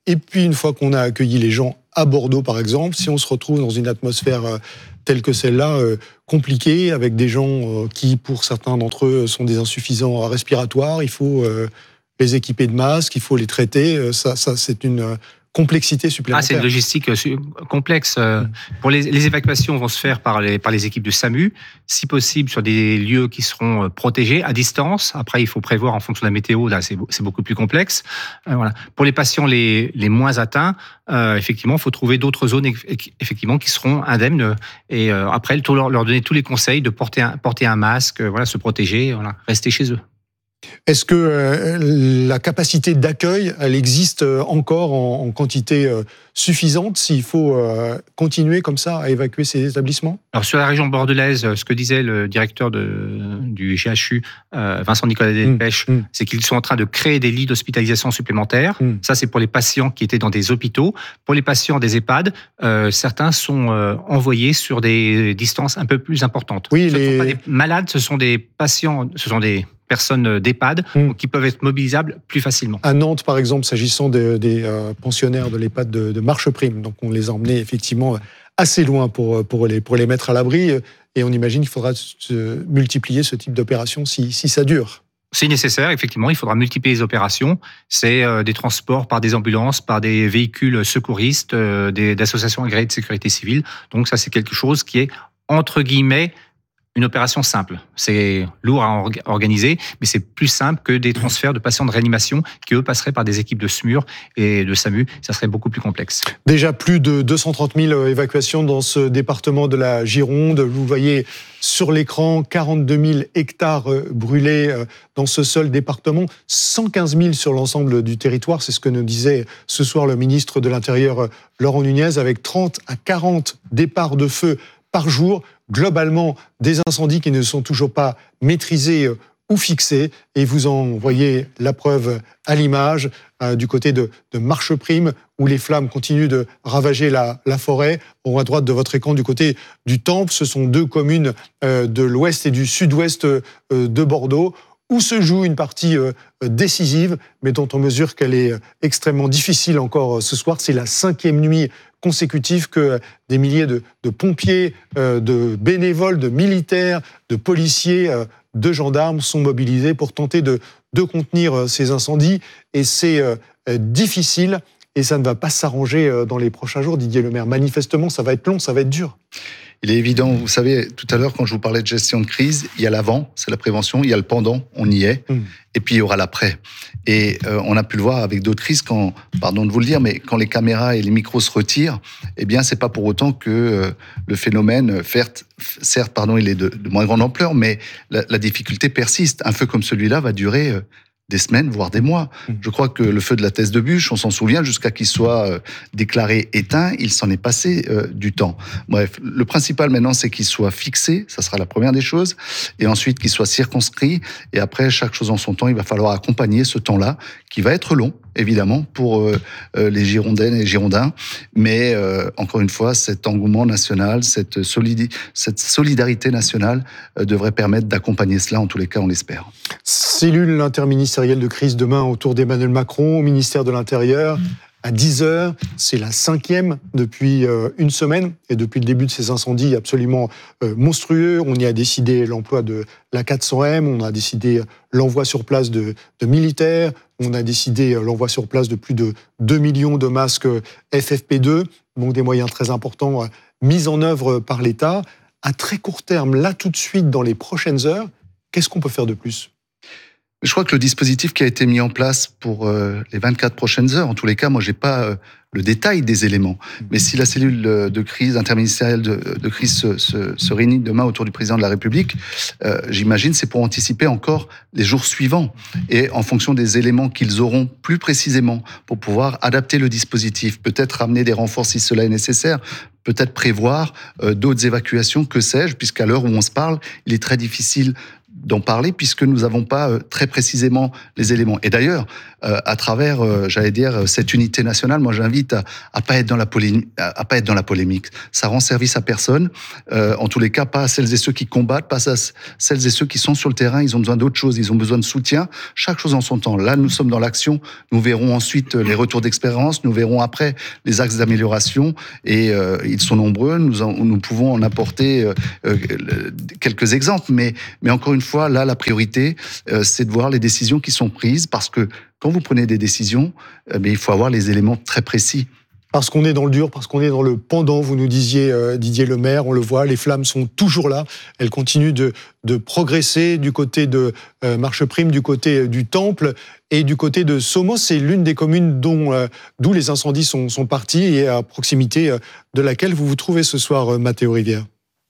Et puis, une fois qu'on a accueilli les gens à Bordeaux, par exemple, si on se retrouve dans une atmosphère euh, telle que celle-là, euh, compliquée, avec des gens euh, qui, pour certains d'entre eux, sont des insuffisants respiratoires, il faut euh, les équiper de masques, il faut les traiter. Euh, ça, ça, c'est une euh, complexité supplémentaire. Ah, c'est une logistique complexe. Mmh. Pour les, les évacuations vont se faire par les, par les équipes de SAMU, si possible sur des lieux qui seront protégés à distance. Après, il faut prévoir en fonction de la météo, là, c'est, c'est beaucoup plus complexe. Euh, voilà. Pour les patients les, les moins atteints, euh, effectivement, il faut trouver d'autres zones effectivement qui seront indemnes. Et euh, après, leur, leur donner tous les conseils de porter un, porter un masque, voilà, se protéger, voilà, rester chez eux. Est-ce que euh, la capacité d'accueil, elle existe encore en, en quantité euh, suffisante s'il faut euh, continuer comme ça à évacuer ces établissements ? Alors sur la région bordelaise, ce que disait le directeur de, du G H U, euh, Vincent Nicolas Delpech, mmh, mmh. c'est qu'ils sont en train de créer des lits d'hospitalisation supplémentaires. Mmh. Ça, c'est pour les patients qui étaient dans des hôpitaux. Pour les patients des EHPAD, euh, certains sont euh, envoyés sur des distances un peu plus importantes. Oui, ce ne les... sont pas des malades, ce sont des patients, ce sont des personnes d'EHPAD mmh. qui peuvent être mobilisables plus facilement. À Nantes, par exemple, s'agissant des, des euh, pensionnaires de l'EHPAD de, de Marcheprime, donc on les a emmenés effectivement assez loin pour, pour, les, pour les mettre à l'abri, et on imagine qu'il faudra se multiplier ce type d'opération si, si ça dure. C'est nécessaire, effectivement, il faudra multiplier les opérations. C'est euh, des transports par des ambulances, par des véhicules secouristes, euh, des, d'associations agréées de sécurité civile. Donc ça, c'est quelque chose qui est, entre guillemets, une opération simple. C'est lourd à organiser, mais c'est plus simple que des transferts de patients de réanimation qui, eux, passeraient par des équipes de SMUR et de SAMU. Ça serait beaucoup plus complexe. Déjà plus de deux cent trente mille évacuations dans ce département de la Gironde. Vous voyez sur l'écran quarante-deux mille hectares brûlés dans ce seul département, cent quinze mille sur l'ensemble du territoire. C'est ce que nous disait ce soir le ministre de l'Intérieur, Laurent Nunez, avec trente à quarante départs de feu par jour. Globalement, des incendies qui ne sont toujours pas maîtrisés ou fixés. Et vous en voyez la preuve à l'image euh, du côté de, de Marcheprime, où les flammes continuent de ravager la, la forêt. En haut à droite de votre écran, du côté du Temple, ce sont deux communes euh, de l'ouest et du sud-ouest euh, de Bordeaux, où se joue une partie euh, décisive, mais dont on mesure qu'elle est extrêmement difficile encore ce soir. C'est la cinquième nuit consécutive que des milliers de, de pompiers, euh, de bénévoles, de militaires, de policiers, euh, de gendarmes sont mobilisés pour tenter de, de contenir euh, ces incendies. Et c'est euh, difficile et ça ne va pas s'arranger euh, dans les prochains jours, Didier Lemaire. Manifestement, ça va être long, ça va être dur. Il est évident, vous savez, tout à l'heure, quand je vous parlais de gestion de crise, il y a l'avant, c'est la prévention, il y a le pendant, on y est, mmh. et puis il y aura l'après. Et euh, on a pu le voir avec d'autres crises, quand, pardon de vous le dire, mais quand les caméras et les micros se retirent, eh bien, c'est pas pour autant que euh, le phénomène, certes, certes, pardon, il est de, de moins grande ampleur, mais la, la difficulté persiste. Un feu comme celui-là va durer euh, des semaines, voire des mois. Je crois que le feu de la Thèse de Buch, on s'en souvient, jusqu'à qu'il soit euh, déclaré éteint, il s'en est passé euh, du temps. Bref, le principal maintenant, c'est qu'il soit fixé, ça sera la première des choses, et ensuite qu'il soit circonscrit, et après, chaque chose en son temps, il va falloir accompagner ce temps-là, qui va être long, évidemment, pour euh, les Girondins et les Girondins, mais euh, encore une fois, cet engouement national, cette, solidi- cette solidarité nationale euh, devrait permettre d'accompagner cela, en tous les cas, on l'espère. Cellule interministérielle de crise demain autour d'Emmanuel Macron, au ministère de l'Intérieur, à dix heures. C'est la cinquième depuis euh, une semaine et depuis le début de ces incendies absolument euh, monstrueux. On y a décidé l'emploi de l'A quatre cents M, on a décidé l'envoi sur place de, de militaires, on a décidé l'envoi sur place de plus de deux millions de masques F F P deux, donc des moyens très importants euh, mis en œuvre par l'État. À très court terme, là tout de suite, dans les prochaines heures, qu'est-ce qu'on peut faire de plus ? Je crois que le dispositif qui a été mis en place pour euh, les vingt-quatre prochaines heures, en tous les cas, moi, j'ai pas euh, le détail des éléments. Mais si la cellule de crise interministérielle de, de crise se, se, se réunit demain autour du président de la République, euh, j'imagine c'est pour anticiper encore les jours suivants et en fonction des éléments qu'ils auront plus précisément pour pouvoir adapter le dispositif, peut-être amener des renforts si cela est nécessaire, peut-être prévoir euh, d'autres évacuations, que sais-je, puisqu'à l'heure où on se parle, il est très difficile d'en parler puisque nous n'avons pas euh, très précisément les éléments. Et d'ailleurs, euh, à travers, euh, j'allais dire, cette unité nationale, moi j'invite à, à pas être dans la polémique, à, à pas être dans la polémique. Ça rend service à personne. Euh, en tous les cas, pas à celles et ceux qui combattent, pas à celles et ceux qui sont sur le terrain. Ils ont besoin d'autre chose. Ils ont besoin de soutien. Chaque chose en son temps. Là, nous sommes dans l'action. Nous verrons ensuite les retours d'expérience. Nous verrons après les axes d'amélioration. Et euh, ils sont nombreux. Nous, en, nous pouvons en apporter euh, euh, quelques exemples. Mais, mais encore une fois, là, la priorité, euh, c'est de voir les décisions qui sont prises, parce que quand vous prenez des décisions, euh, mais il faut avoir les éléments très précis. Parce qu'on est dans le dur, parce qu'on est dans le pendant, vous nous disiez, euh, Didier Lemaire, on le voit, les flammes sont toujours là, elles continuent de, de progresser du côté de euh, Marcheprime, du côté euh, du Temple et du côté de Somos. C'est l'une des communes dont, euh, d'où les incendies sont, sont partis et à proximité euh, de laquelle vous vous trouvez ce soir, euh, Mathéo Rivière.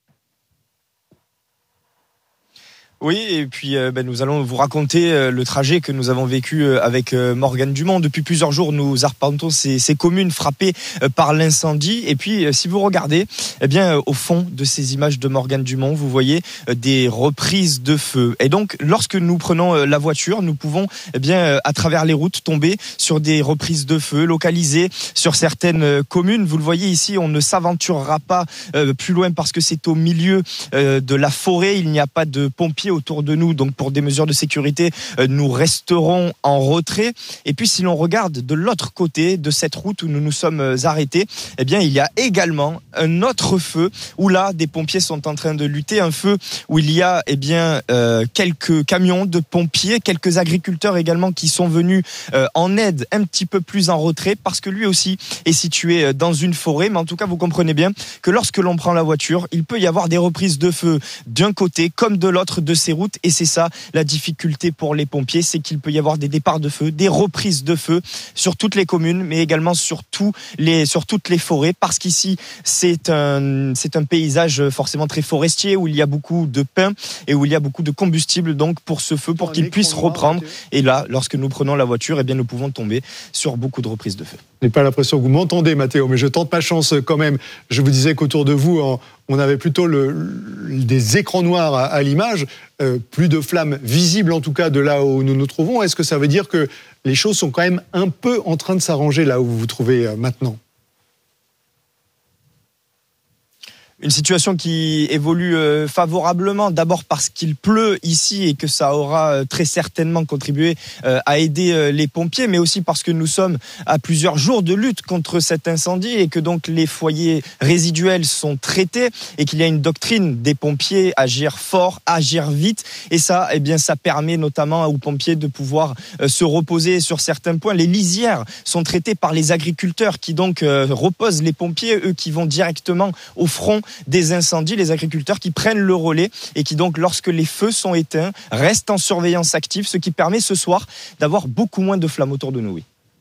Oui, et puis euh, ben, nous allons vous raconter euh, le trajet que nous avons vécu euh, avec euh, Morgane Dumont. Depuis plusieurs jours, nous arpentons ces, ces communes frappées euh, par l'incendie. Et puis, euh, si vous regardez, eh bien, euh, au fond de ces images de Morgane Dumont, vous voyez euh, des reprises de feu. Et donc, lorsque nous prenons euh, la voiture, nous pouvons, eh bien, euh, à travers les routes, tomber sur des reprises de feu localisées sur certaines euh, communes. Vous le voyez ici, on ne s'aventurera pas euh, plus loin parce que c'est au milieu euh, de la forêt. Il n'y a pas de pompiers autour de nous, donc pour des mesures de sécurité, nous resterons en retrait. Et puis si l'on regarde de l'autre côté de cette route où nous nous sommes arrêtés, eh bien il y a également un autre feu où là des pompiers sont en train de lutter, un feu où il y a eh bien euh, quelques camions de pompiers, quelques agriculteurs également qui sont venus euh, en aide un petit peu plus en retrait parce que lui aussi est situé dans une forêt. Mais en tout cas vous comprenez bien que lorsque l'on prend la voiture, il peut y avoir des reprises de feu d'un côté comme de l'autre de ces routes, et c'est ça la difficulté pour les pompiers, c'est qu'il peut y avoir des départs de feu, des reprises de feu sur toutes les communes, mais également sur, tous les, sur toutes les forêts, parce qu'ici c'est un, c'est un paysage forcément très forestier où il y a beaucoup de pins et où il y a beaucoup de combustible donc pour ce feu, pour qu'il puisse reprendre. Et là, lorsque nous prenons la voiture, eh bien nous pouvons tomber sur beaucoup de reprises de feu. Je n'ai pas l'impression que vous m'entendez, Mathéo, mais je tente ma chance quand même. Je vous disais qu'autour de vous, on avait plutôt le, le, des écrans noirs à, à l'image, euh, plus de flammes visibles en tout cas de là où nous nous trouvons. Est-ce que ça veut dire que les choses sont quand même un peu en train de s'arranger là où vous vous trouvez maintenant ? Une situation qui évolue euh, favorablement, d'abord parce qu'il pleut ici et que ça aura euh, très certainement contribué euh, à aider euh, les pompiers, mais aussi parce que nous sommes à plusieurs jours de lutte contre cet incendie et que donc les foyers résiduels sont traités et qu'il y a une doctrine des pompiers, agir fort, agir vite, et ça, eh bien, ça permet notamment aux pompiers de pouvoir euh, se reposer sur certains points. Les lisières sont traitées par les agriculteurs qui donc euh, reposent les pompiers, eux qui vont directement au front des incendies, les agriculteurs qui prennent le relais et qui donc, lorsque les feux sont éteints, restent en surveillance active, ce qui permet ce soir d'avoir beaucoup moins de flammes autour de nous. Oui.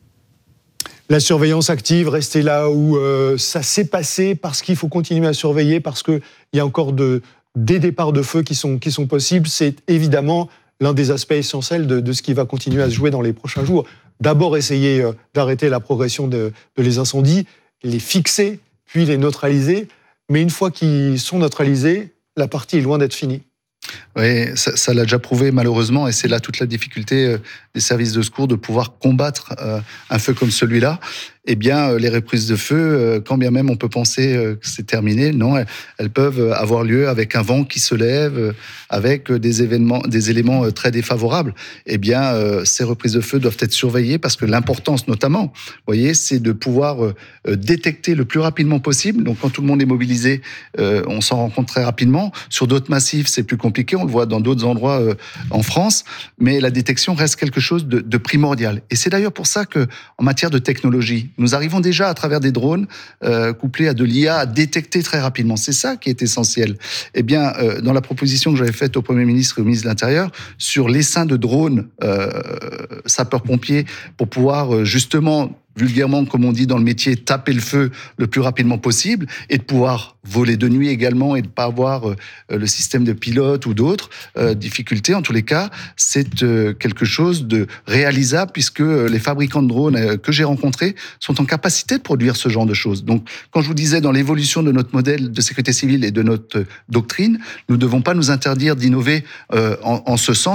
La surveillance active, rester là où euh, ça s'est passé, parce qu'il faut continuer à surveiller, parce qu'il y a encore de, des départs de feu qui sont, qui sont possibles, c'est évidemment l'un des aspects essentiels de, de ce qui va continuer à se jouer dans les prochains jours. D'abord, essayer euh, d'arrêter la progression de, de les incendies, les fixer, puis les neutraliser. Mais une fois qu'ils sont neutralisés, la partie est loin d'être finie. Oui, ça, ça l'a déjà prouvé malheureusement, et c'est là toute la difficulté euh, des services de secours de pouvoir combattre euh, un feu comme celui-là. Eh bien, euh, les reprises de feu, euh, quand bien même on peut penser euh, que c'est terminé, non, elles, elles peuvent avoir lieu avec un vent qui se lève, euh, avec des événements, des éléments euh, très défavorables. Eh bien, euh, ces reprises de feu doivent être surveillées parce que l'importance, notamment, vous voyez, c'est de pouvoir euh, détecter le plus rapidement possible. Donc, quand tout le monde est mobilisé, euh, on s'en rend compte très rapidement. Sur d'autres massifs, c'est plus compliqué. On le voit dans d'autres endroits euh, en France, mais la détection reste quelque chose de, de primordial. Et c'est d'ailleurs pour ça que, en matière de technologie, nous arrivons déjà à travers des drones euh, couplés à de l'I A à détecter très rapidement. C'est ça qui est essentiel. Eh bien, euh, dans la proposition que j'avais faite au Premier ministre et au ministre de l'Intérieur sur l'essaim de drones euh, sapeurs-pompiers pour pouvoir euh, justement vulgairement, comme on dit dans le métier, taper le feu le plus rapidement possible et de pouvoir voler de nuit également et de ne pas avoir euh, le système de pilote ou d'autres euh, difficultés. En tous les cas, c'est euh, quelque chose de réalisable puisque les fabricants de drones euh, que j'ai rencontrés sont en capacité de produire ce genre de choses. Donc, quand je vous disais dans l'évolution de notre modèle de sécurité civile et de notre doctrine, nous ne devons pas nous interdire d'innover euh, en, en ce sens,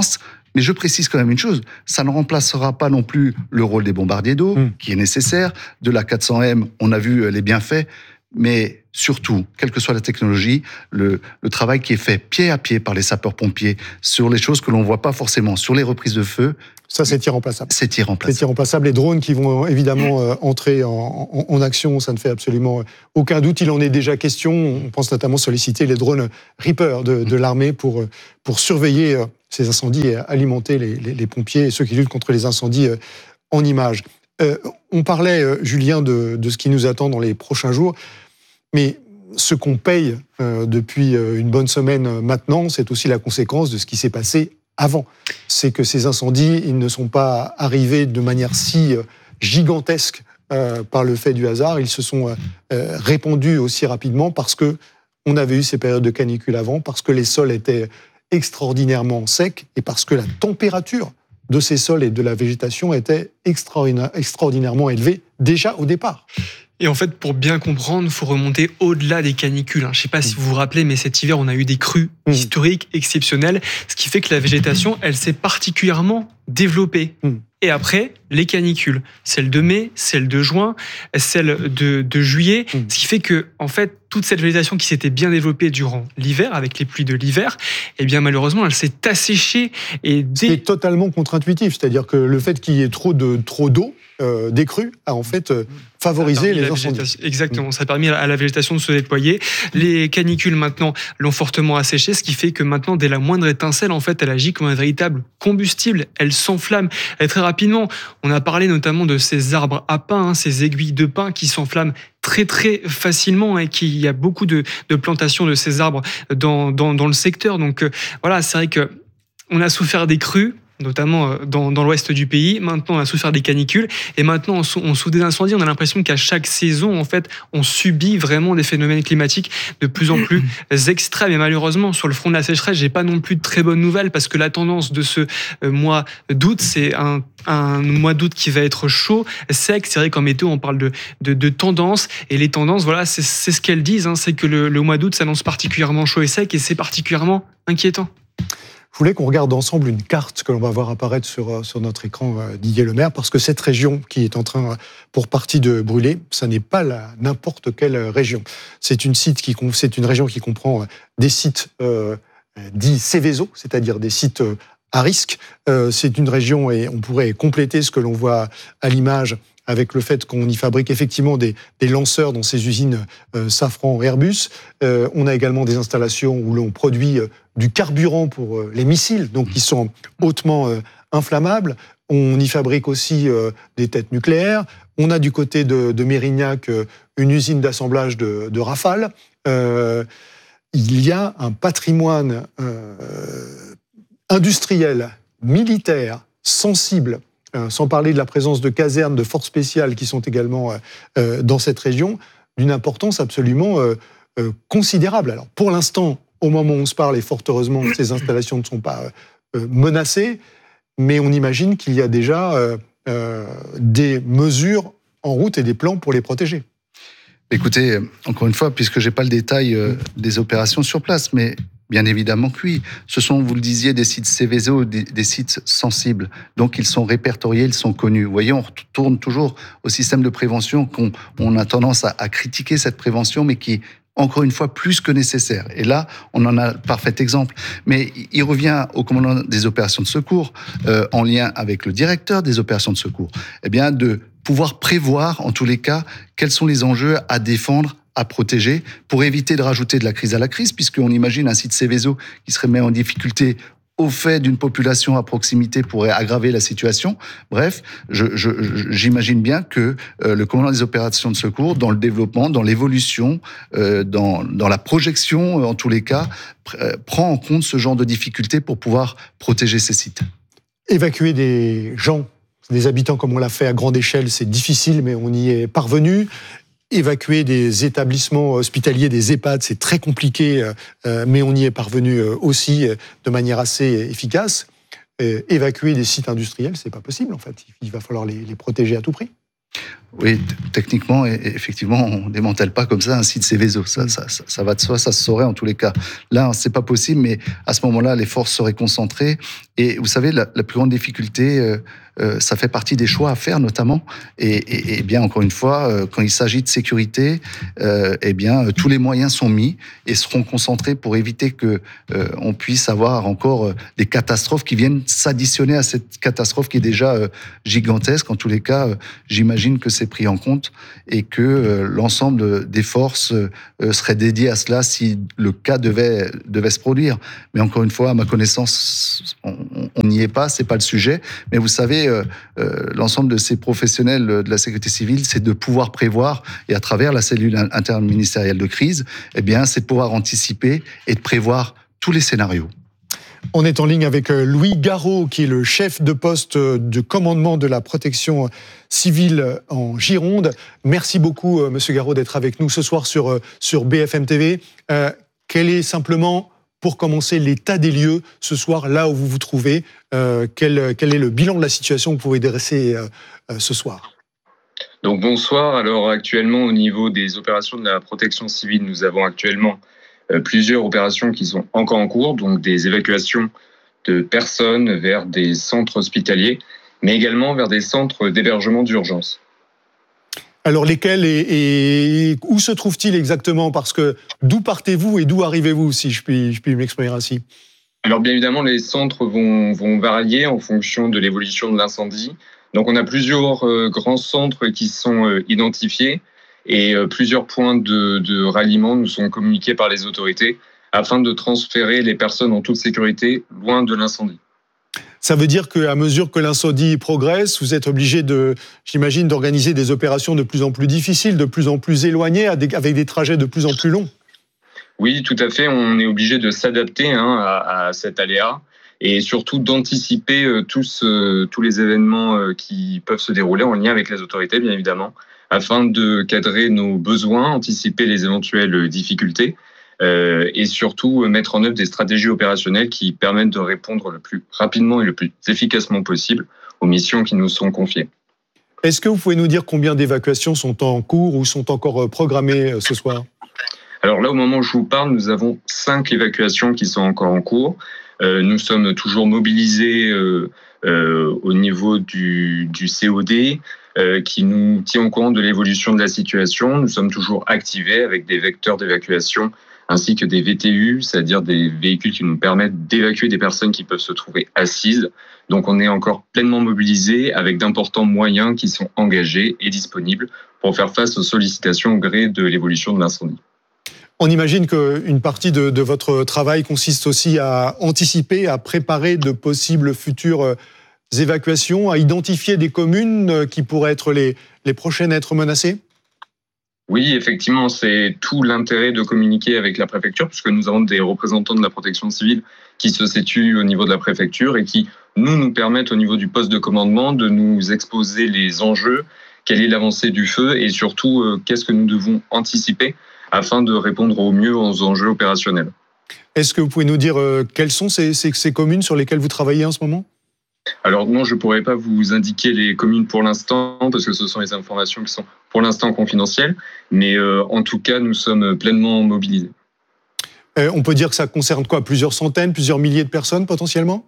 Mais je précise quand même une chose, ça ne remplacera pas non plus le rôle des bombardiers d'eau, mmh. qui est nécessaire. De la quatre cents M, on a vu les bienfaits, mais surtout, quelle que soit la technologie, le, le travail qui est fait pied à pied par les sapeurs-pompiers sur les choses que l'on ne voit pas forcément, sur les reprises de feu. Ça, c'est irremplaçable. C'est irremplaçable. C'est irremplaçable. Les drones qui vont évidemment euh, entrer en, en, en action, ça ne fait absolument aucun doute. Il en est déjà question. On pense notamment solliciter les drones Reaper de, de l'armée pour, pour surveiller euh, ces incendies et alimenter les, les, les pompiers et ceux qui luttent contre les incendies euh, en images. Euh, on parlait, euh, Julien, de, de ce qui nous attend dans les prochains jours. Mais ce qu'on paye euh, depuis une bonne semaine maintenant, c'est aussi la conséquence de ce qui s'est passé avant. C'est que ces incendies, ils ne sont pas arrivés de manière si gigantesque euh, par le fait du hasard. Ils se sont euh, répandus aussi rapidement parce que on avait eu ces périodes de canicule avant, parce que les sols étaient extraordinairement secs et parce que la température de ces sols et de la végétation était extraordinairement élevée déjà au départ. Et en fait, pour bien comprendre, il faut remonter au-delà des canicules. Je ne sais pas si vous vous rappelez, mais cet hiver, on a eu des crues mmh. historiques, exceptionnelles, ce qui fait que la végétation, elle s'est particulièrement développée. Mmh. Et après, les canicules, celle de mai, celle de juin, celle de, de juillet, mmh. ce qui fait que, en fait, toute cette végétation qui s'était bien développée durant l'hiver, avec les pluies de l'hiver, eh bien, malheureusement, elle s'est asséchée. Et dès... C'est totalement contre-intuitif, c'est-à-dire que le fait qu'il y ait trop de, trop d'eau, Euh, des crues a en fait euh, favorisé les incendies. Exactement, ça a permis à la végétation de se déployer. Les canicules maintenant l'ont fortement asséché, ce qui fait que maintenant, dès la moindre étincelle, en fait, elle agit comme un véritable combustible. Elle s'enflamme elle, très rapidement. On a parlé notamment de ces arbres à pin, hein, ces aiguilles de pin qui s'enflamment très très facilement et qu'il y a beaucoup de, de plantations de ces arbres dans, dans, dans le secteur. Donc euh, voilà, c'est vrai que on a souffert des crues, notamment dans, dans l'ouest du pays. Maintenant, on a souffert des canicules. Et maintenant, on, on souffre des incendies. On a l'impression qu'à chaque saison, en fait, on subit vraiment des phénomènes climatiques de plus en plus extrêmes. Et malheureusement, sur le front de la sécheresse, j'ai pas non plus de très bonnes nouvelles parce que la tendance de ce mois d'août, c'est un, un mois d'août qui va être chaud, sec. C'est vrai qu'en météo, on parle de, de, de tendance. Et les tendances, voilà, c'est, c'est ce qu'elles disent. Hein, c'est que le, le mois d'août s'annonce particulièrement chaud et sec et c'est particulièrement inquiétant. Je voulais qu'on regarde ensemble une carte que l'on va voir apparaître sur, sur notre écran d'Didier Lemaire, parce que cette région qui est en train, pour partie, de brûler, ça n'est pas la, n'importe quelle région. C'est une, site qui, c'est une région qui comprend des sites euh, dits Seveso, c'est-à-dire des sites à risque. Euh, c'est une région, et on pourrait compléter ce que l'on voit à l'image avec le fait qu'on y fabrique effectivement des, des lanceurs dans ces usines euh, Safran et Airbus. Euh, on a également des installations où l'on produit euh, du carburant pour euh, les missiles, donc qui sont hautement euh, inflammables. On y fabrique aussi euh, des têtes nucléaires. On a du côté de, de Mérignac euh, une usine d'assemblage de, de Rafale. Euh, il y a un patrimoine euh, industriel, militaire, sensible, Euh, sans parler de la présence de casernes, de forces spéciales qui sont également euh, dans cette région, d'une importance absolument euh, euh, considérable. Alors, pour l'instant, au moment où on se parle, et fort heureusement, ces installations ne sont pas euh, menacées, mais on imagine qu'il y a déjà euh, euh, des mesures en route et des plans pour les protéger. Écoutez, encore une fois, puisque je n'ai pas le détail euh, des opérations sur place, mais bien évidemment que oui. Ce sont, vous le disiez, des sites Seveso, des, des sites sensibles. Donc, ils sont répertoriés, ils sont connus. Vous voyez, on retourne toujours au système de prévention, qu'on on a tendance à, à critiquer cette prévention, mais qui est, encore une fois, plus que nécessaire. Et là, on en a le parfait exemple. Mais il revient au commandant des opérations de secours, euh, en lien avec le directeur des opérations de secours, eh bien, de pouvoir prévoir, en tous les cas, quels sont les enjeux à défendre, à protéger, pour éviter de rajouter de la crise à la crise, puisqu'on imagine un site Seveso qui serait mis en difficulté au fait d'une population à proximité pourrait aggraver la situation. Bref, je, je, j'imagine bien que euh, le commandant des opérations de secours, dans le développement, dans l'évolution, euh, dans, dans la projection, en tous les cas, pr- euh, prend en compte ce genre de difficultés pour pouvoir protéger ces sites. Évacuer des gens, des habitants comme on l'a fait à grande échelle, c'est difficile, mais on y est parvenu. Évacuer des établissements hospitaliers, des EHPAD, c'est très compliqué, euh, mais on y est parvenu euh, aussi euh, de manière assez efficace. Euh, évacuer des sites industriels, c'est pas possible en fait. Il va falloir les, les protéger à tout prix. Oui, t- techniquement, et, et effectivement, on ne démantèle pas comme ça un site Seveso. Ça, ça, ça, ça va de soi, ça se saurait en tous les cas. Là, c'est pas possible, mais à ce moment-là, les forces seraient concentrées. Et vous savez, la, la plus grande difficulté, euh, euh, ça fait partie des choix à faire, notamment. Et, et, et bien, encore une fois, euh, quand il s'agit de sécurité, euh, eh bien, euh, tous les moyens sont mis et seront concentrés pour éviter que euh, on puisse avoir encore euh, des catastrophes qui viennent s'additionner à cette catastrophe qui est déjà euh, gigantesque. En tous les cas, euh, j'imagine que c'est pris en compte et que euh, l'ensemble des forces euh, serait dédié à cela si le cas devait devait se produire. Mais encore une fois, à ma connaissance, on n'y est pas, c'est pas le sujet. Mais vous savez, euh, euh, l'ensemble de ces professionnels de la sécurité civile, c'est de pouvoir prévoir, et à travers la cellule interministérielle de crise, eh bien, c'est de pouvoir anticiper et de prévoir tous les scénarios. On est en ligne avec Louis Garot, qui est le chef de poste de commandement de la protection civile en Gironde. Merci beaucoup, Monsieur Garot, d'être avec nous ce soir sur, sur B F M T V. Euh, quel est simplement, pour commencer, l'état des lieux ce soir, là où vous vous trouvez? euh, quel, quel est le bilan de la situation que vous pouvez dresser euh, euh, ce soir? Donc bonsoir. Alors actuellement, au niveau des opérations de la protection civile, nous avons actuellement plusieurs opérations qui sont encore en cours, donc des évacuations de personnes vers des centres hospitaliers, mais également vers des centres d'hébergement d'urgence. Alors lesquels et, et où se trouvent-ils exactement? Parce que d'où partez-vous et d'où arrivez-vous, si je puis, je puis m'exprimer ainsi? Alors bien évidemment, les centres vont, vont varier en fonction de l'évolution de l'incendie. Donc on a plusieurs euh, grands centres qui sont euh, identifiés. Et plusieurs points de, de ralliement nous sont communiqués par les autorités afin de transférer les personnes en toute sécurité loin de l'incendie. Ça veut dire qu'à mesure que l'incendie progresse, vous êtes obligé de, j'imagine, d'organiser des opérations de plus en plus difficiles, de plus en plus éloignées, avec des trajets de plus en plus longs. Oui, tout à fait. On est obligé de s'adapter hein, à, à cet aléa et surtout d'anticiper euh, tous, euh, tous les événements euh, qui peuvent se dérouler en lien avec les autorités, bien évidemment, afin de cadrer nos besoins, anticiper les éventuelles difficultés euh, et surtout mettre en œuvre des stratégies opérationnelles qui permettent de répondre le plus rapidement et le plus efficacement possible aux missions qui nous sont confiées. Est-ce que vous pouvez nous dire combien d'évacuations sont en cours ou sont encore programmées ce soir? Alors là, au moment où je vous parle, nous avons cinq évacuations qui sont encore en cours. Euh, nous sommes toujours mobilisés euh, euh, au niveau du, du C O D, Euh, qui nous tient au courant de l'évolution de la situation. Nous sommes toujours activés avec des vecteurs d'évacuation ainsi que des V T U, c'est-à-dire des véhicules qui nous permettent d'évacuer des personnes qui peuvent se trouver assises. Donc on est encore pleinement mobilisés avec d'importants moyens qui sont engagés et disponibles pour faire face aux sollicitations au gré de l'évolution de l'incendie. On imagine qu'une partie de, de votre travail consiste aussi à anticiper, à préparer de possibles futurs évacuations, à identifier des communes qui pourraient être les, les prochaines à être menacées? Oui, effectivement, c'est tout l'intérêt de communiquer avec la préfecture, puisque nous avons des représentants de la protection civile qui se situent au niveau de la préfecture et qui, nous, nous permettent au niveau du poste de commandement de nous exposer les enjeux, quelle est l'avancée du feu et surtout euh, qu'est-ce que nous devons anticiper afin de répondre au mieux aux enjeux opérationnels. Est-ce que vous pouvez nous dire euh, quelles sont ces, ces, ces communes sur lesquelles vous travaillez en ce moment? Alors non, je ne pourrais pas vous indiquer les communes pour l'instant, parce que ce sont les informations qui sont pour l'instant confidentielles, mais euh, en tout cas, nous sommes pleinement mobilisés. Euh, on peut dire que ça concerne quoi? Plusieurs centaines, plusieurs milliers de personnes potentiellement?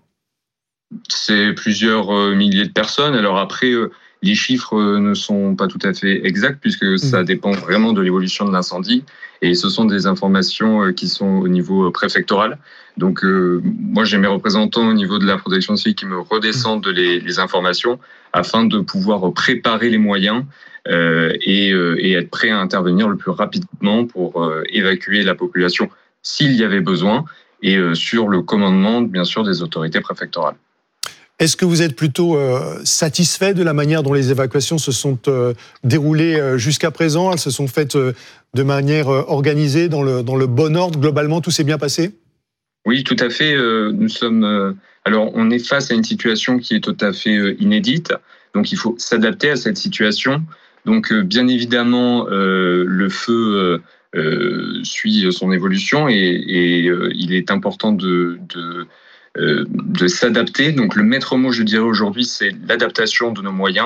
C'est plusieurs euh, milliers de personnes. Alors après, euh, les chiffres euh, ne sont pas tout à fait exacts, puisque mmh. ça dépend vraiment de l'évolution de l'incendie, et ce sont des informations euh, qui sont au niveau euh, préfectoral. Donc, euh, moi, j'ai mes représentants au niveau de la protection civile qui me redescendent les, les informations afin de pouvoir préparer les moyens euh, et, euh, et être prêt à intervenir le plus rapidement pour euh, évacuer la population s'il y avait besoin et euh, sur le commandement, bien sûr, des autorités préfectorales. Est-ce que vous êtes plutôt euh, satisfait de la manière dont les évacuations se sont euh, déroulées euh, jusqu'à présent? Elles se sont faites euh, de manière euh, organisée, dans le, dans le bon ordre? Globalement, tout s'est bien passé? Oui, tout à fait. Nous sommes. Alors, on est face à une situation qui est tout à fait inédite. Donc, il faut s'adapter à cette situation. Donc, bien évidemment, euh, le feu euh, suit son évolution et, et euh, il est important de, de, euh, de s'adapter. Donc, le maître mot, je dirais aujourd'hui, c'est l'adaptation de nos moyens.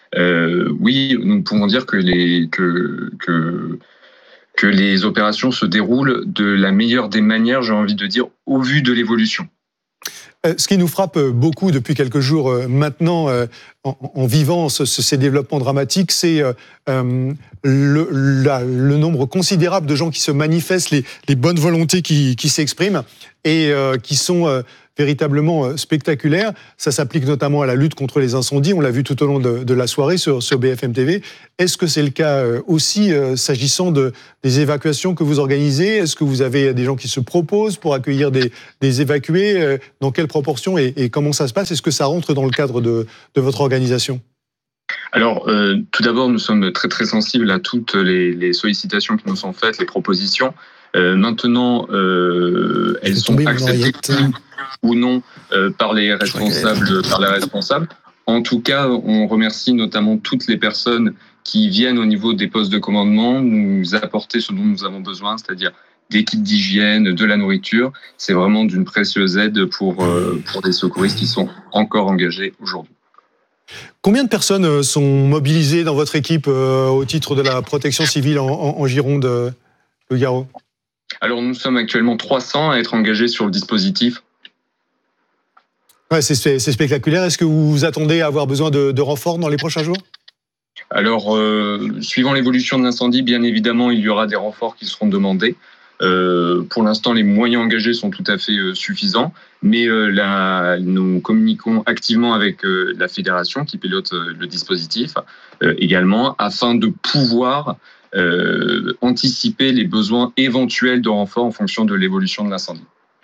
Euh, oui, nous pouvons dire que les que que que les opérations se déroulent de la meilleure des manières, j'ai envie de dire, au vu de l'évolution. Ce qui nous frappe beaucoup depuis quelques jours maintenant, en, en vivant ce, ces développements dramatiques, c'est euh, le, la, le nombre considérable de gens qui se manifestent, les, les bonnes volontés qui, qui s'expriment et euh, qui sont euh, véritablement spectaculaires. Ça s'applique notamment à la lutte contre les incendies. On l'a vu tout au long de, de la soirée sur, sur B F M T V. Est-ce que c'est le cas aussi euh, s'agissant de, des évacuations que vous organisez? Est-ce que vous avez des gens qui se proposent pour accueillir des, des évacués? euh, Dans quelle proportion et, et comment ça se passe? Est-ce que ça rentre dans le cadre de, de votre organisation? Alors, euh, tout d'abord, nous sommes très très sensibles à toutes les, les sollicitations qui nous sont faites, les propositions. Euh, maintenant, euh, elles sont acceptées ou non euh, par les responsables, par les responsables. En tout cas, on remercie notamment toutes les personnes qui viennent au niveau des postes de commandement nous apporter ce dont nous avons besoin, c'est-à-dire des kits d'hygiène, de la nourriture. C'est vraiment d'une précieuse aide pour, euh, pour des secouristes qui sont encore engagés aujourd'hui. Combien de personnes sont mobilisées dans votre équipe euh, au titre de la protection civile en, en, en Gironde, euh, Le Garo? Alors, nous sommes actuellement trois cents à être engagés sur le dispositif. Ouais, c'est, c'est spectaculaire. Est-ce que vous vous attendez à avoir besoin de, de renforts dans les prochains jours? Alors, euh, suivant l'évolution de l'incendie, bien évidemment, il y aura des renforts qui seront demandés. Euh, pour l'instant, les moyens engagés sont tout à fait euh, suffisants, mais euh, là, nous communiquons activement avec euh, la fédération qui pilote euh, le dispositif euh, également, afin de pouvoir euh, anticiper les besoins éventuels de renforts en fonction de l'évolution de l'incendie.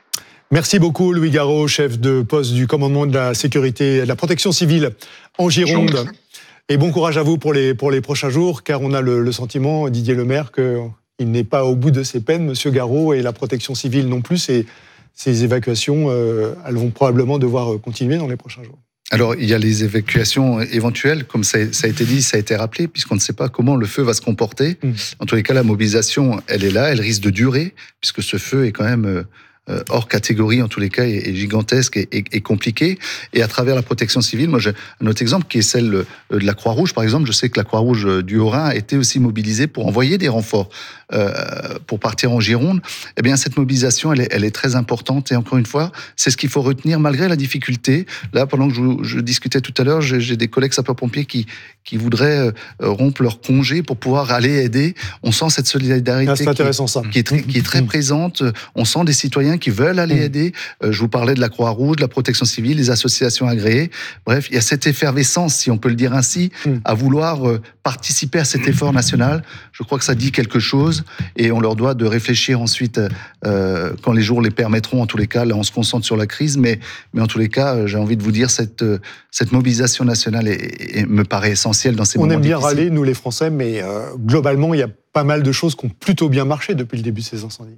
Merci beaucoup, Louis Garot, chef de poste du commandement de la sécurité et de la protection civile en Gironde. Et bon courage à vous pour les, pour les prochains jours, car on a le, le sentiment, Didier Lemaire, qu'il n'est pas au bout de ses peines, Monsieur Garot, et la protection civile non plus. Et ces évacuations, euh, elles vont probablement devoir continuer dans les prochains jours. Alors, il y a les évacuations éventuelles, comme ça, ça a été dit, ça a été rappelé, puisqu'on ne sait pas comment le feu va se comporter. Mmh. En tous les cas, la mobilisation, elle est là, elle risque de durer, puisque ce feu est quand même... Euh, hors catégorie en tous les cas est gigantesque et, et, et compliqué. Et à travers la protection civile, moi j'ai un autre exemple qui est celle de la Croix-Rouge par exemple. Je sais que la Croix-Rouge du Haut-Rhin a été aussi mobilisée pour envoyer des renforts euh, pour partir en Gironde. Eh bien cette mobilisation elle est, elle est très importante et encore une fois c'est ce qu'il faut retenir malgré la difficulté. Là pendant que je, je discutais tout à l'heure, j'ai, j'ai des collègues sapeurs-pompiers qui, qui voudraient euh, rompre leur congé pour pouvoir aller aider. On sent cette solidarité ah, c'est intéressant, qui, ça. qui est très, qui est très présente. On sent des citoyens qui veulent aller mmh. aider. Euh, je vous parlais de la Croix-Rouge, de la protection civile, les associations agréées. Bref, il y a cette effervescence, si on peut le dire ainsi, mmh. à vouloir euh, participer à cet effort national. Je crois que ça dit quelque chose et on leur doit de réfléchir ensuite euh, quand les jours les permettront. En tous les cas, là, on se concentre sur la crise, mais, mais en tous les cas, j'ai envie de vous dire, cette, cette mobilisation nationale est, est, me paraît essentielle dans ces on moments difficiles. On aime bien râler, nous les Français, mais euh, globalement, il y a pas mal de choses qui ont plutôt bien marché depuis le début de ces incendies.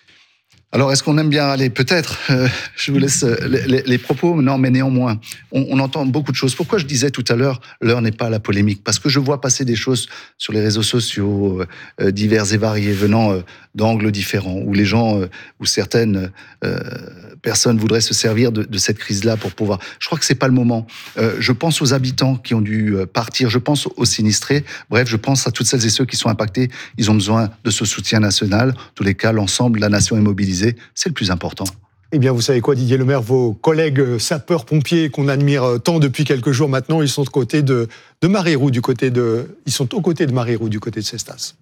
Alors, est-ce qu'on aime bien aller? Peut-être. Euh, je vous laisse les, les, les propos. Non, mais néanmoins, on, on entend beaucoup de choses. Pourquoi je disais tout à l'heure, l'heure n'est pas à la polémique? Parce que je vois passer des choses sur les réseaux sociaux euh, divers et variés, venant euh, d'angles différents, où les gens, euh, où certaines euh, personnes voudraient se servir de, de cette crise-là pour pouvoir... Je crois que c'est pas le moment. Euh, je pense aux habitants qui ont dû partir. Je pense aux sinistrés. Bref, je pense à toutes celles et ceux qui sont impactés. Ils ont besoin de ce soutien national. En tous les cas, l'ensemble, la nation est mobilisée. C'est le plus important. Eh bien, vous savez quoi, Didier Lemaire, vos collègues sapeurs-pompiers qu'on admire tant depuis quelques jours maintenant, ils sont, de côté de, de Marérou, du côté de, ils sont aux côtés de Marérou, du côté de Cestas.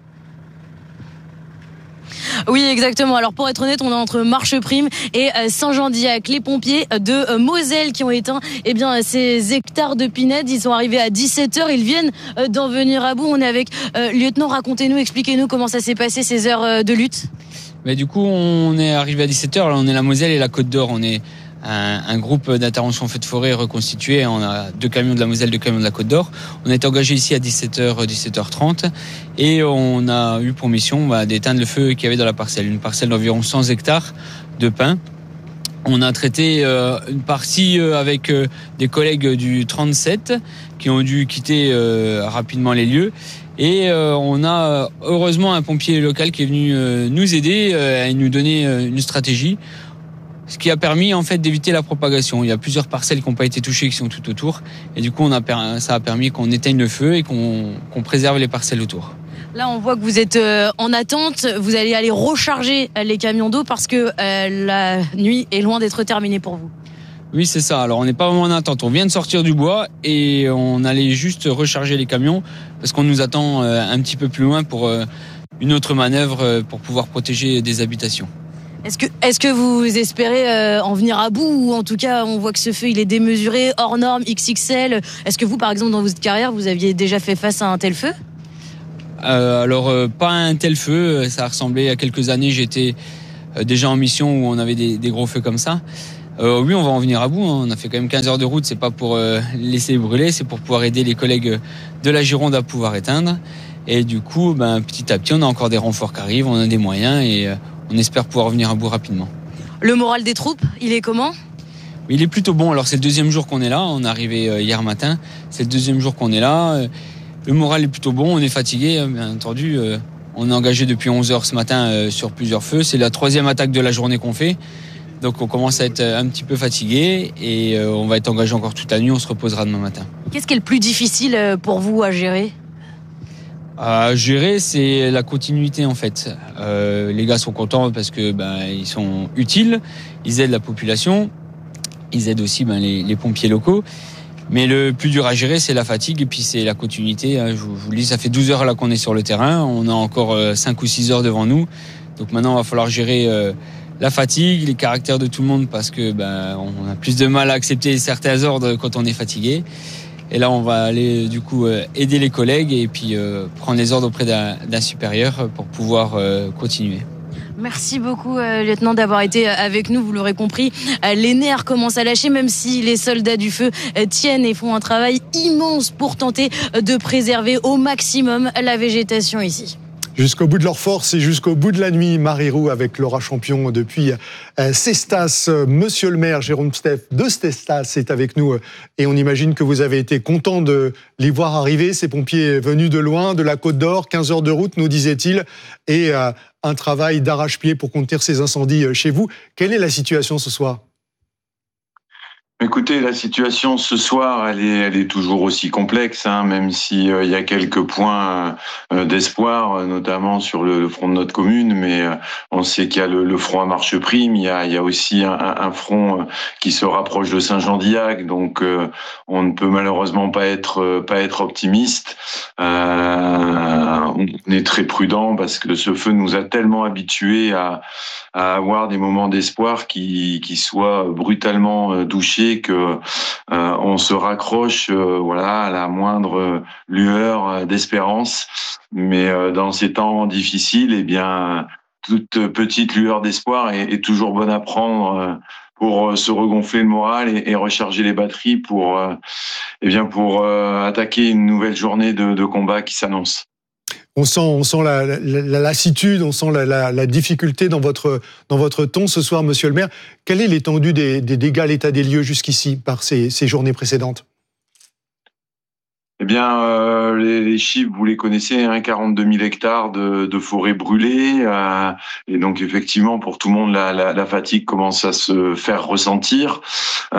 Oui, exactement. Alors, pour être honnête, on est entre Marcheprime et Saint-Jean-d'Illac. Les pompiers de Moselle qui ont éteint eh bien, ces hectares de pinèdes. Ils sont arrivés à dix-sept heures. Ils viennent d'en venir à bout. On est avec euh, lieutenant. Racontez-nous, expliquez-nous comment ça s'est passé ces heures de lutte. Mais du coup, on est arrivé à dix-sept heures. Là, on est la Moselle et la Côte d'Or. On est un, un groupe d'intervention feu de forêt reconstitué. On a deux camions de la Moselle, deux camions de la Côte d'Or. On a été engagé ici à dix-sept heures, dix-sept heures trente. Et on a eu pour mission bah, d'éteindre le feu qu'il y avait dans la parcelle. Une parcelle d'environ cent hectares de pins. On a traité euh, une partie euh, avec euh, des collègues du trente-sept qui ont dû quitter euh, rapidement les lieux. Et euh, on a heureusement un pompier local qui est venu euh, nous aider euh, et nous donner euh, une stratégie. ce qui a permis en fait d'éviter la propagation. Il y a plusieurs parcelles qui n'ont pas été touchées, qui sont tout autour, et du coup on a, ça a permis qu'on éteigne le feu et qu'on, qu'on préserve les parcelles autour. Là, on voit que vous êtes en attente. Vous allez aller recharger les camions d'eau parce que euh, la nuit est loin d'être terminée pour vous. Oui, c'est ça. Alors, on n'est pas vraiment en attente. On vient de sortir du bois et on allait juste recharger les camions parce qu'on nous attend un petit peu plus loin pour une autre manœuvre pour pouvoir protéger des habitations. Est-ce que, est-ce que vous espérez euh, en venir à bout, ou en tout cas on voit que ce feu il est démesuré, hors norme, X X L. Est-ce que vous, par exemple, dans votre carrière, vous aviez déjà fait face à un tel feu ? euh, Alors euh, pas un tel feu. Ça ressemblait à quelques années. J'étais euh, déjà en mission où on avait des, des gros feux comme ça. Euh, oui, on va en venir à bout. Hein. On a fait quand même quinze heures de route. C'est pas pour euh, laisser brûler, c'est pour pouvoir aider les collègues de la Gironde à pouvoir éteindre. Et du coup, ben, petit à petit, on a encore des renforts qui arrivent, on a des moyens et euh, on espère pouvoir venir à bout rapidement. Le moral des troupes, il est comment ? Il est plutôt bon. Alors c'est le deuxième jour qu'on est là. On est arrivé euh, hier matin. C'est le deuxième jour qu'on est là. Euh, le moral est plutôt bon. On est fatigué, bien entendu. Euh, on est engagé depuis onze heures ce matin euh, sur plusieurs feux. C'est la troisième attaque de la journée qu'on fait. Donc on commence à être un petit peu fatigué et euh, on va être engagé encore toute la nuit, on se reposera demain matin. Qu'est-ce qui est le plus difficile pour vous à gérer ? À gérer, c'est la continuité en fait. Euh, les gars sont contents parce que ben ils sont utiles, ils aident la population, ils aident aussi ben, les, les pompiers locaux. Mais le plus dur à gérer, c'est la fatigue et puis c'est la continuité. Je vous, je vous le dis, ça fait douze heures là qu'on est sur le terrain, on a encore cinq ou six heures devant nous. Donc maintenant, il va falloir gérer euh, la fatigue, les caractères de tout le monde parce que ben on a plus de mal à accepter certains ordres quand on est fatigué. Et là, on va aller du coup euh, aider les collègues et puis euh, prendre les ordres auprès d'un, d'un supérieur pour pouvoir euh, continuer. Merci beaucoup, euh, lieutenant, d'avoir été avec nous. Vous l'aurez compris, euh, les nerfs commencent à lâcher, même si les soldats du feu euh, tiennent et font un travail immense pour tenter euh, de préserver au maximum la végétation ici. Jusqu'au bout de leur force et jusqu'au bout de la nuit, Marie Roux avec Laura Champion depuis euh, Cestas. Monsieur le maire, Jérôme Steph de Cestas est avec nous euh, et on imagine que vous avez été content de les voir arriver, ces pompiers venus de loin, de la Côte d'Or, quinze heures de route, nous disait-il, et euh, un travail d'arrache-pied pour contenir ces incendies chez vous. Quelle est la situation ce soir ? Écoutez, la situation ce soir, elle est, elle est toujours aussi complexe, hein, même s'il euh, y a quelques points euh, d'espoir, euh, notamment sur le, le front de notre commune. Mais euh, on sait qu'il y a le, le front à Marcheprime, il y a, il y a aussi un, un front euh, qui se rapproche de Saint-Jean-d'Illac, donc euh, on ne peut malheureusement pas être, euh, pas être optimiste. Euh, on est très prudent parce que ce feu nous a tellement habitués à, à avoir des moments d'espoir qui, qui soient brutalement douchés que euh, on se raccroche euh, voilà à la moindre lueur d'espérance. Mais euh, dans ces temps difficiles, eh bien toute petite lueur d'espoir est, est toujours bonne à prendre euh, pour se regonfler le moral et, et recharger les batteries pour euh, eh bien pour euh, attaquer une nouvelle journée de, de combat qui s'annonce. On sent, on sent la, la, la lassitude, on sent la, la, la difficulté dans votre, dans votre ton ce soir, monsieur le maire. Quelle est l'étendue des, des dégâts, l'état des lieux jusqu'ici par ces, ces journées précédentes ? Eh bien, euh, les, les chiffres, vous les connaissez, hein, quarante-deux mille hectares de, de forêt brûlée. Euh, et donc, effectivement, pour tout le monde, la, la, la fatigue commence à se faire ressentir. Euh,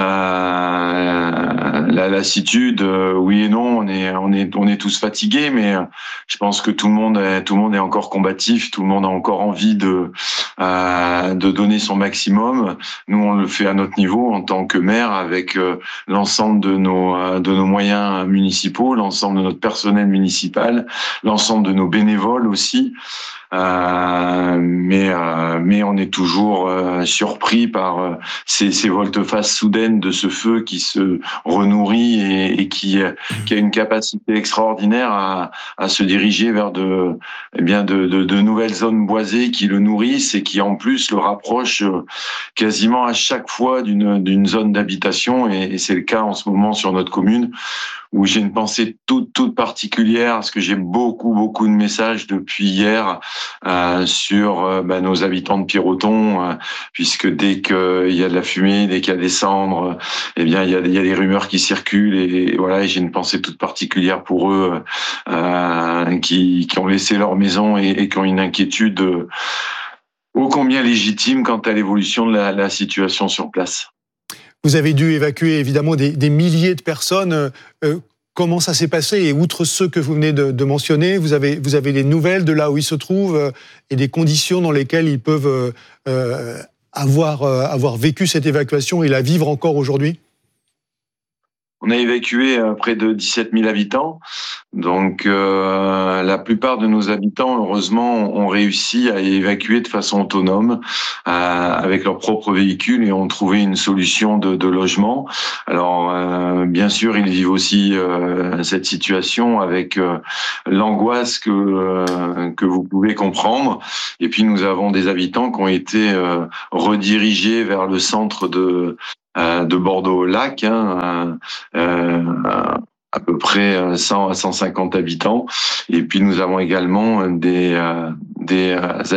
la lassitude, euh, oui et non, on est, on est, on est tous fatigués, mais je pense que tout le monde, est, tout le monde est encore combatif, tout le monde a encore envie de, euh, de donner son maximum. Nous, on le fait à notre niveau en tant que maire, avec euh, l'ensemble de nos, euh, de nos moyens municipaux, l'ensemble de notre personnel municipal, l'ensemble de nos bénévoles aussi. Euh, mais euh, mais on est toujours euh, surpris par euh, ces, ces volte-face soudaines de ce feu qui se renourrit et, et qui, qui a une capacité extraordinaire à, à se diriger vers de eh bien de, de, de nouvelles zones boisées qui le nourrissent et qui en plus le rapprochent quasiment à chaque fois d'une d'une zone d'habitation, et, et c'est le cas en ce moment sur notre commune, où j'ai une pensée toute, toute particulière, parce que j'ai beaucoup, beaucoup de messages depuis hier euh, sur euh, bah, nos habitants de Piroton, euh, puisque dès qu'il y a de la fumée, dès qu'il y a des cendres, eh bien, il y a, il y a des rumeurs qui circulent, et, et voilà, et j'ai une pensée toute particulière pour eux euh, qui, qui ont laissé leur maison et, et qui ont une inquiétude ô combien légitime quant à l'évolution de la, la situation sur place. Vous avez dû évacuer évidemment des, des milliers de personnes. Euh, comment ça s'est passé? Et outre ceux que vous venez de, de mentionner, vous avez, vous avez des nouvelles de là où ils se trouvent euh, et des conditions dans lesquelles ils peuvent euh, euh, avoir, euh, avoir vécu cette évacuation et la vivre encore aujourd'hui? On a évacué près de dix-sept mille habitants. Donc, euh, la plupart de nos habitants, heureusement, ont réussi à évacuer de façon autonome euh, avec leur propre véhicule et ont trouvé une solution de, de logement. Alors, euh, bien sûr, ils vivent aussi euh, cette situation avec euh, l'angoisse que euh, que vous pouvez comprendre. Et puis, nous avons des habitants qui ont été euh, redirigés vers le centre de de Bordeaux-Lac, hein, euh, à peu près cent à cent cinquante habitants. Et puis nous avons également des, des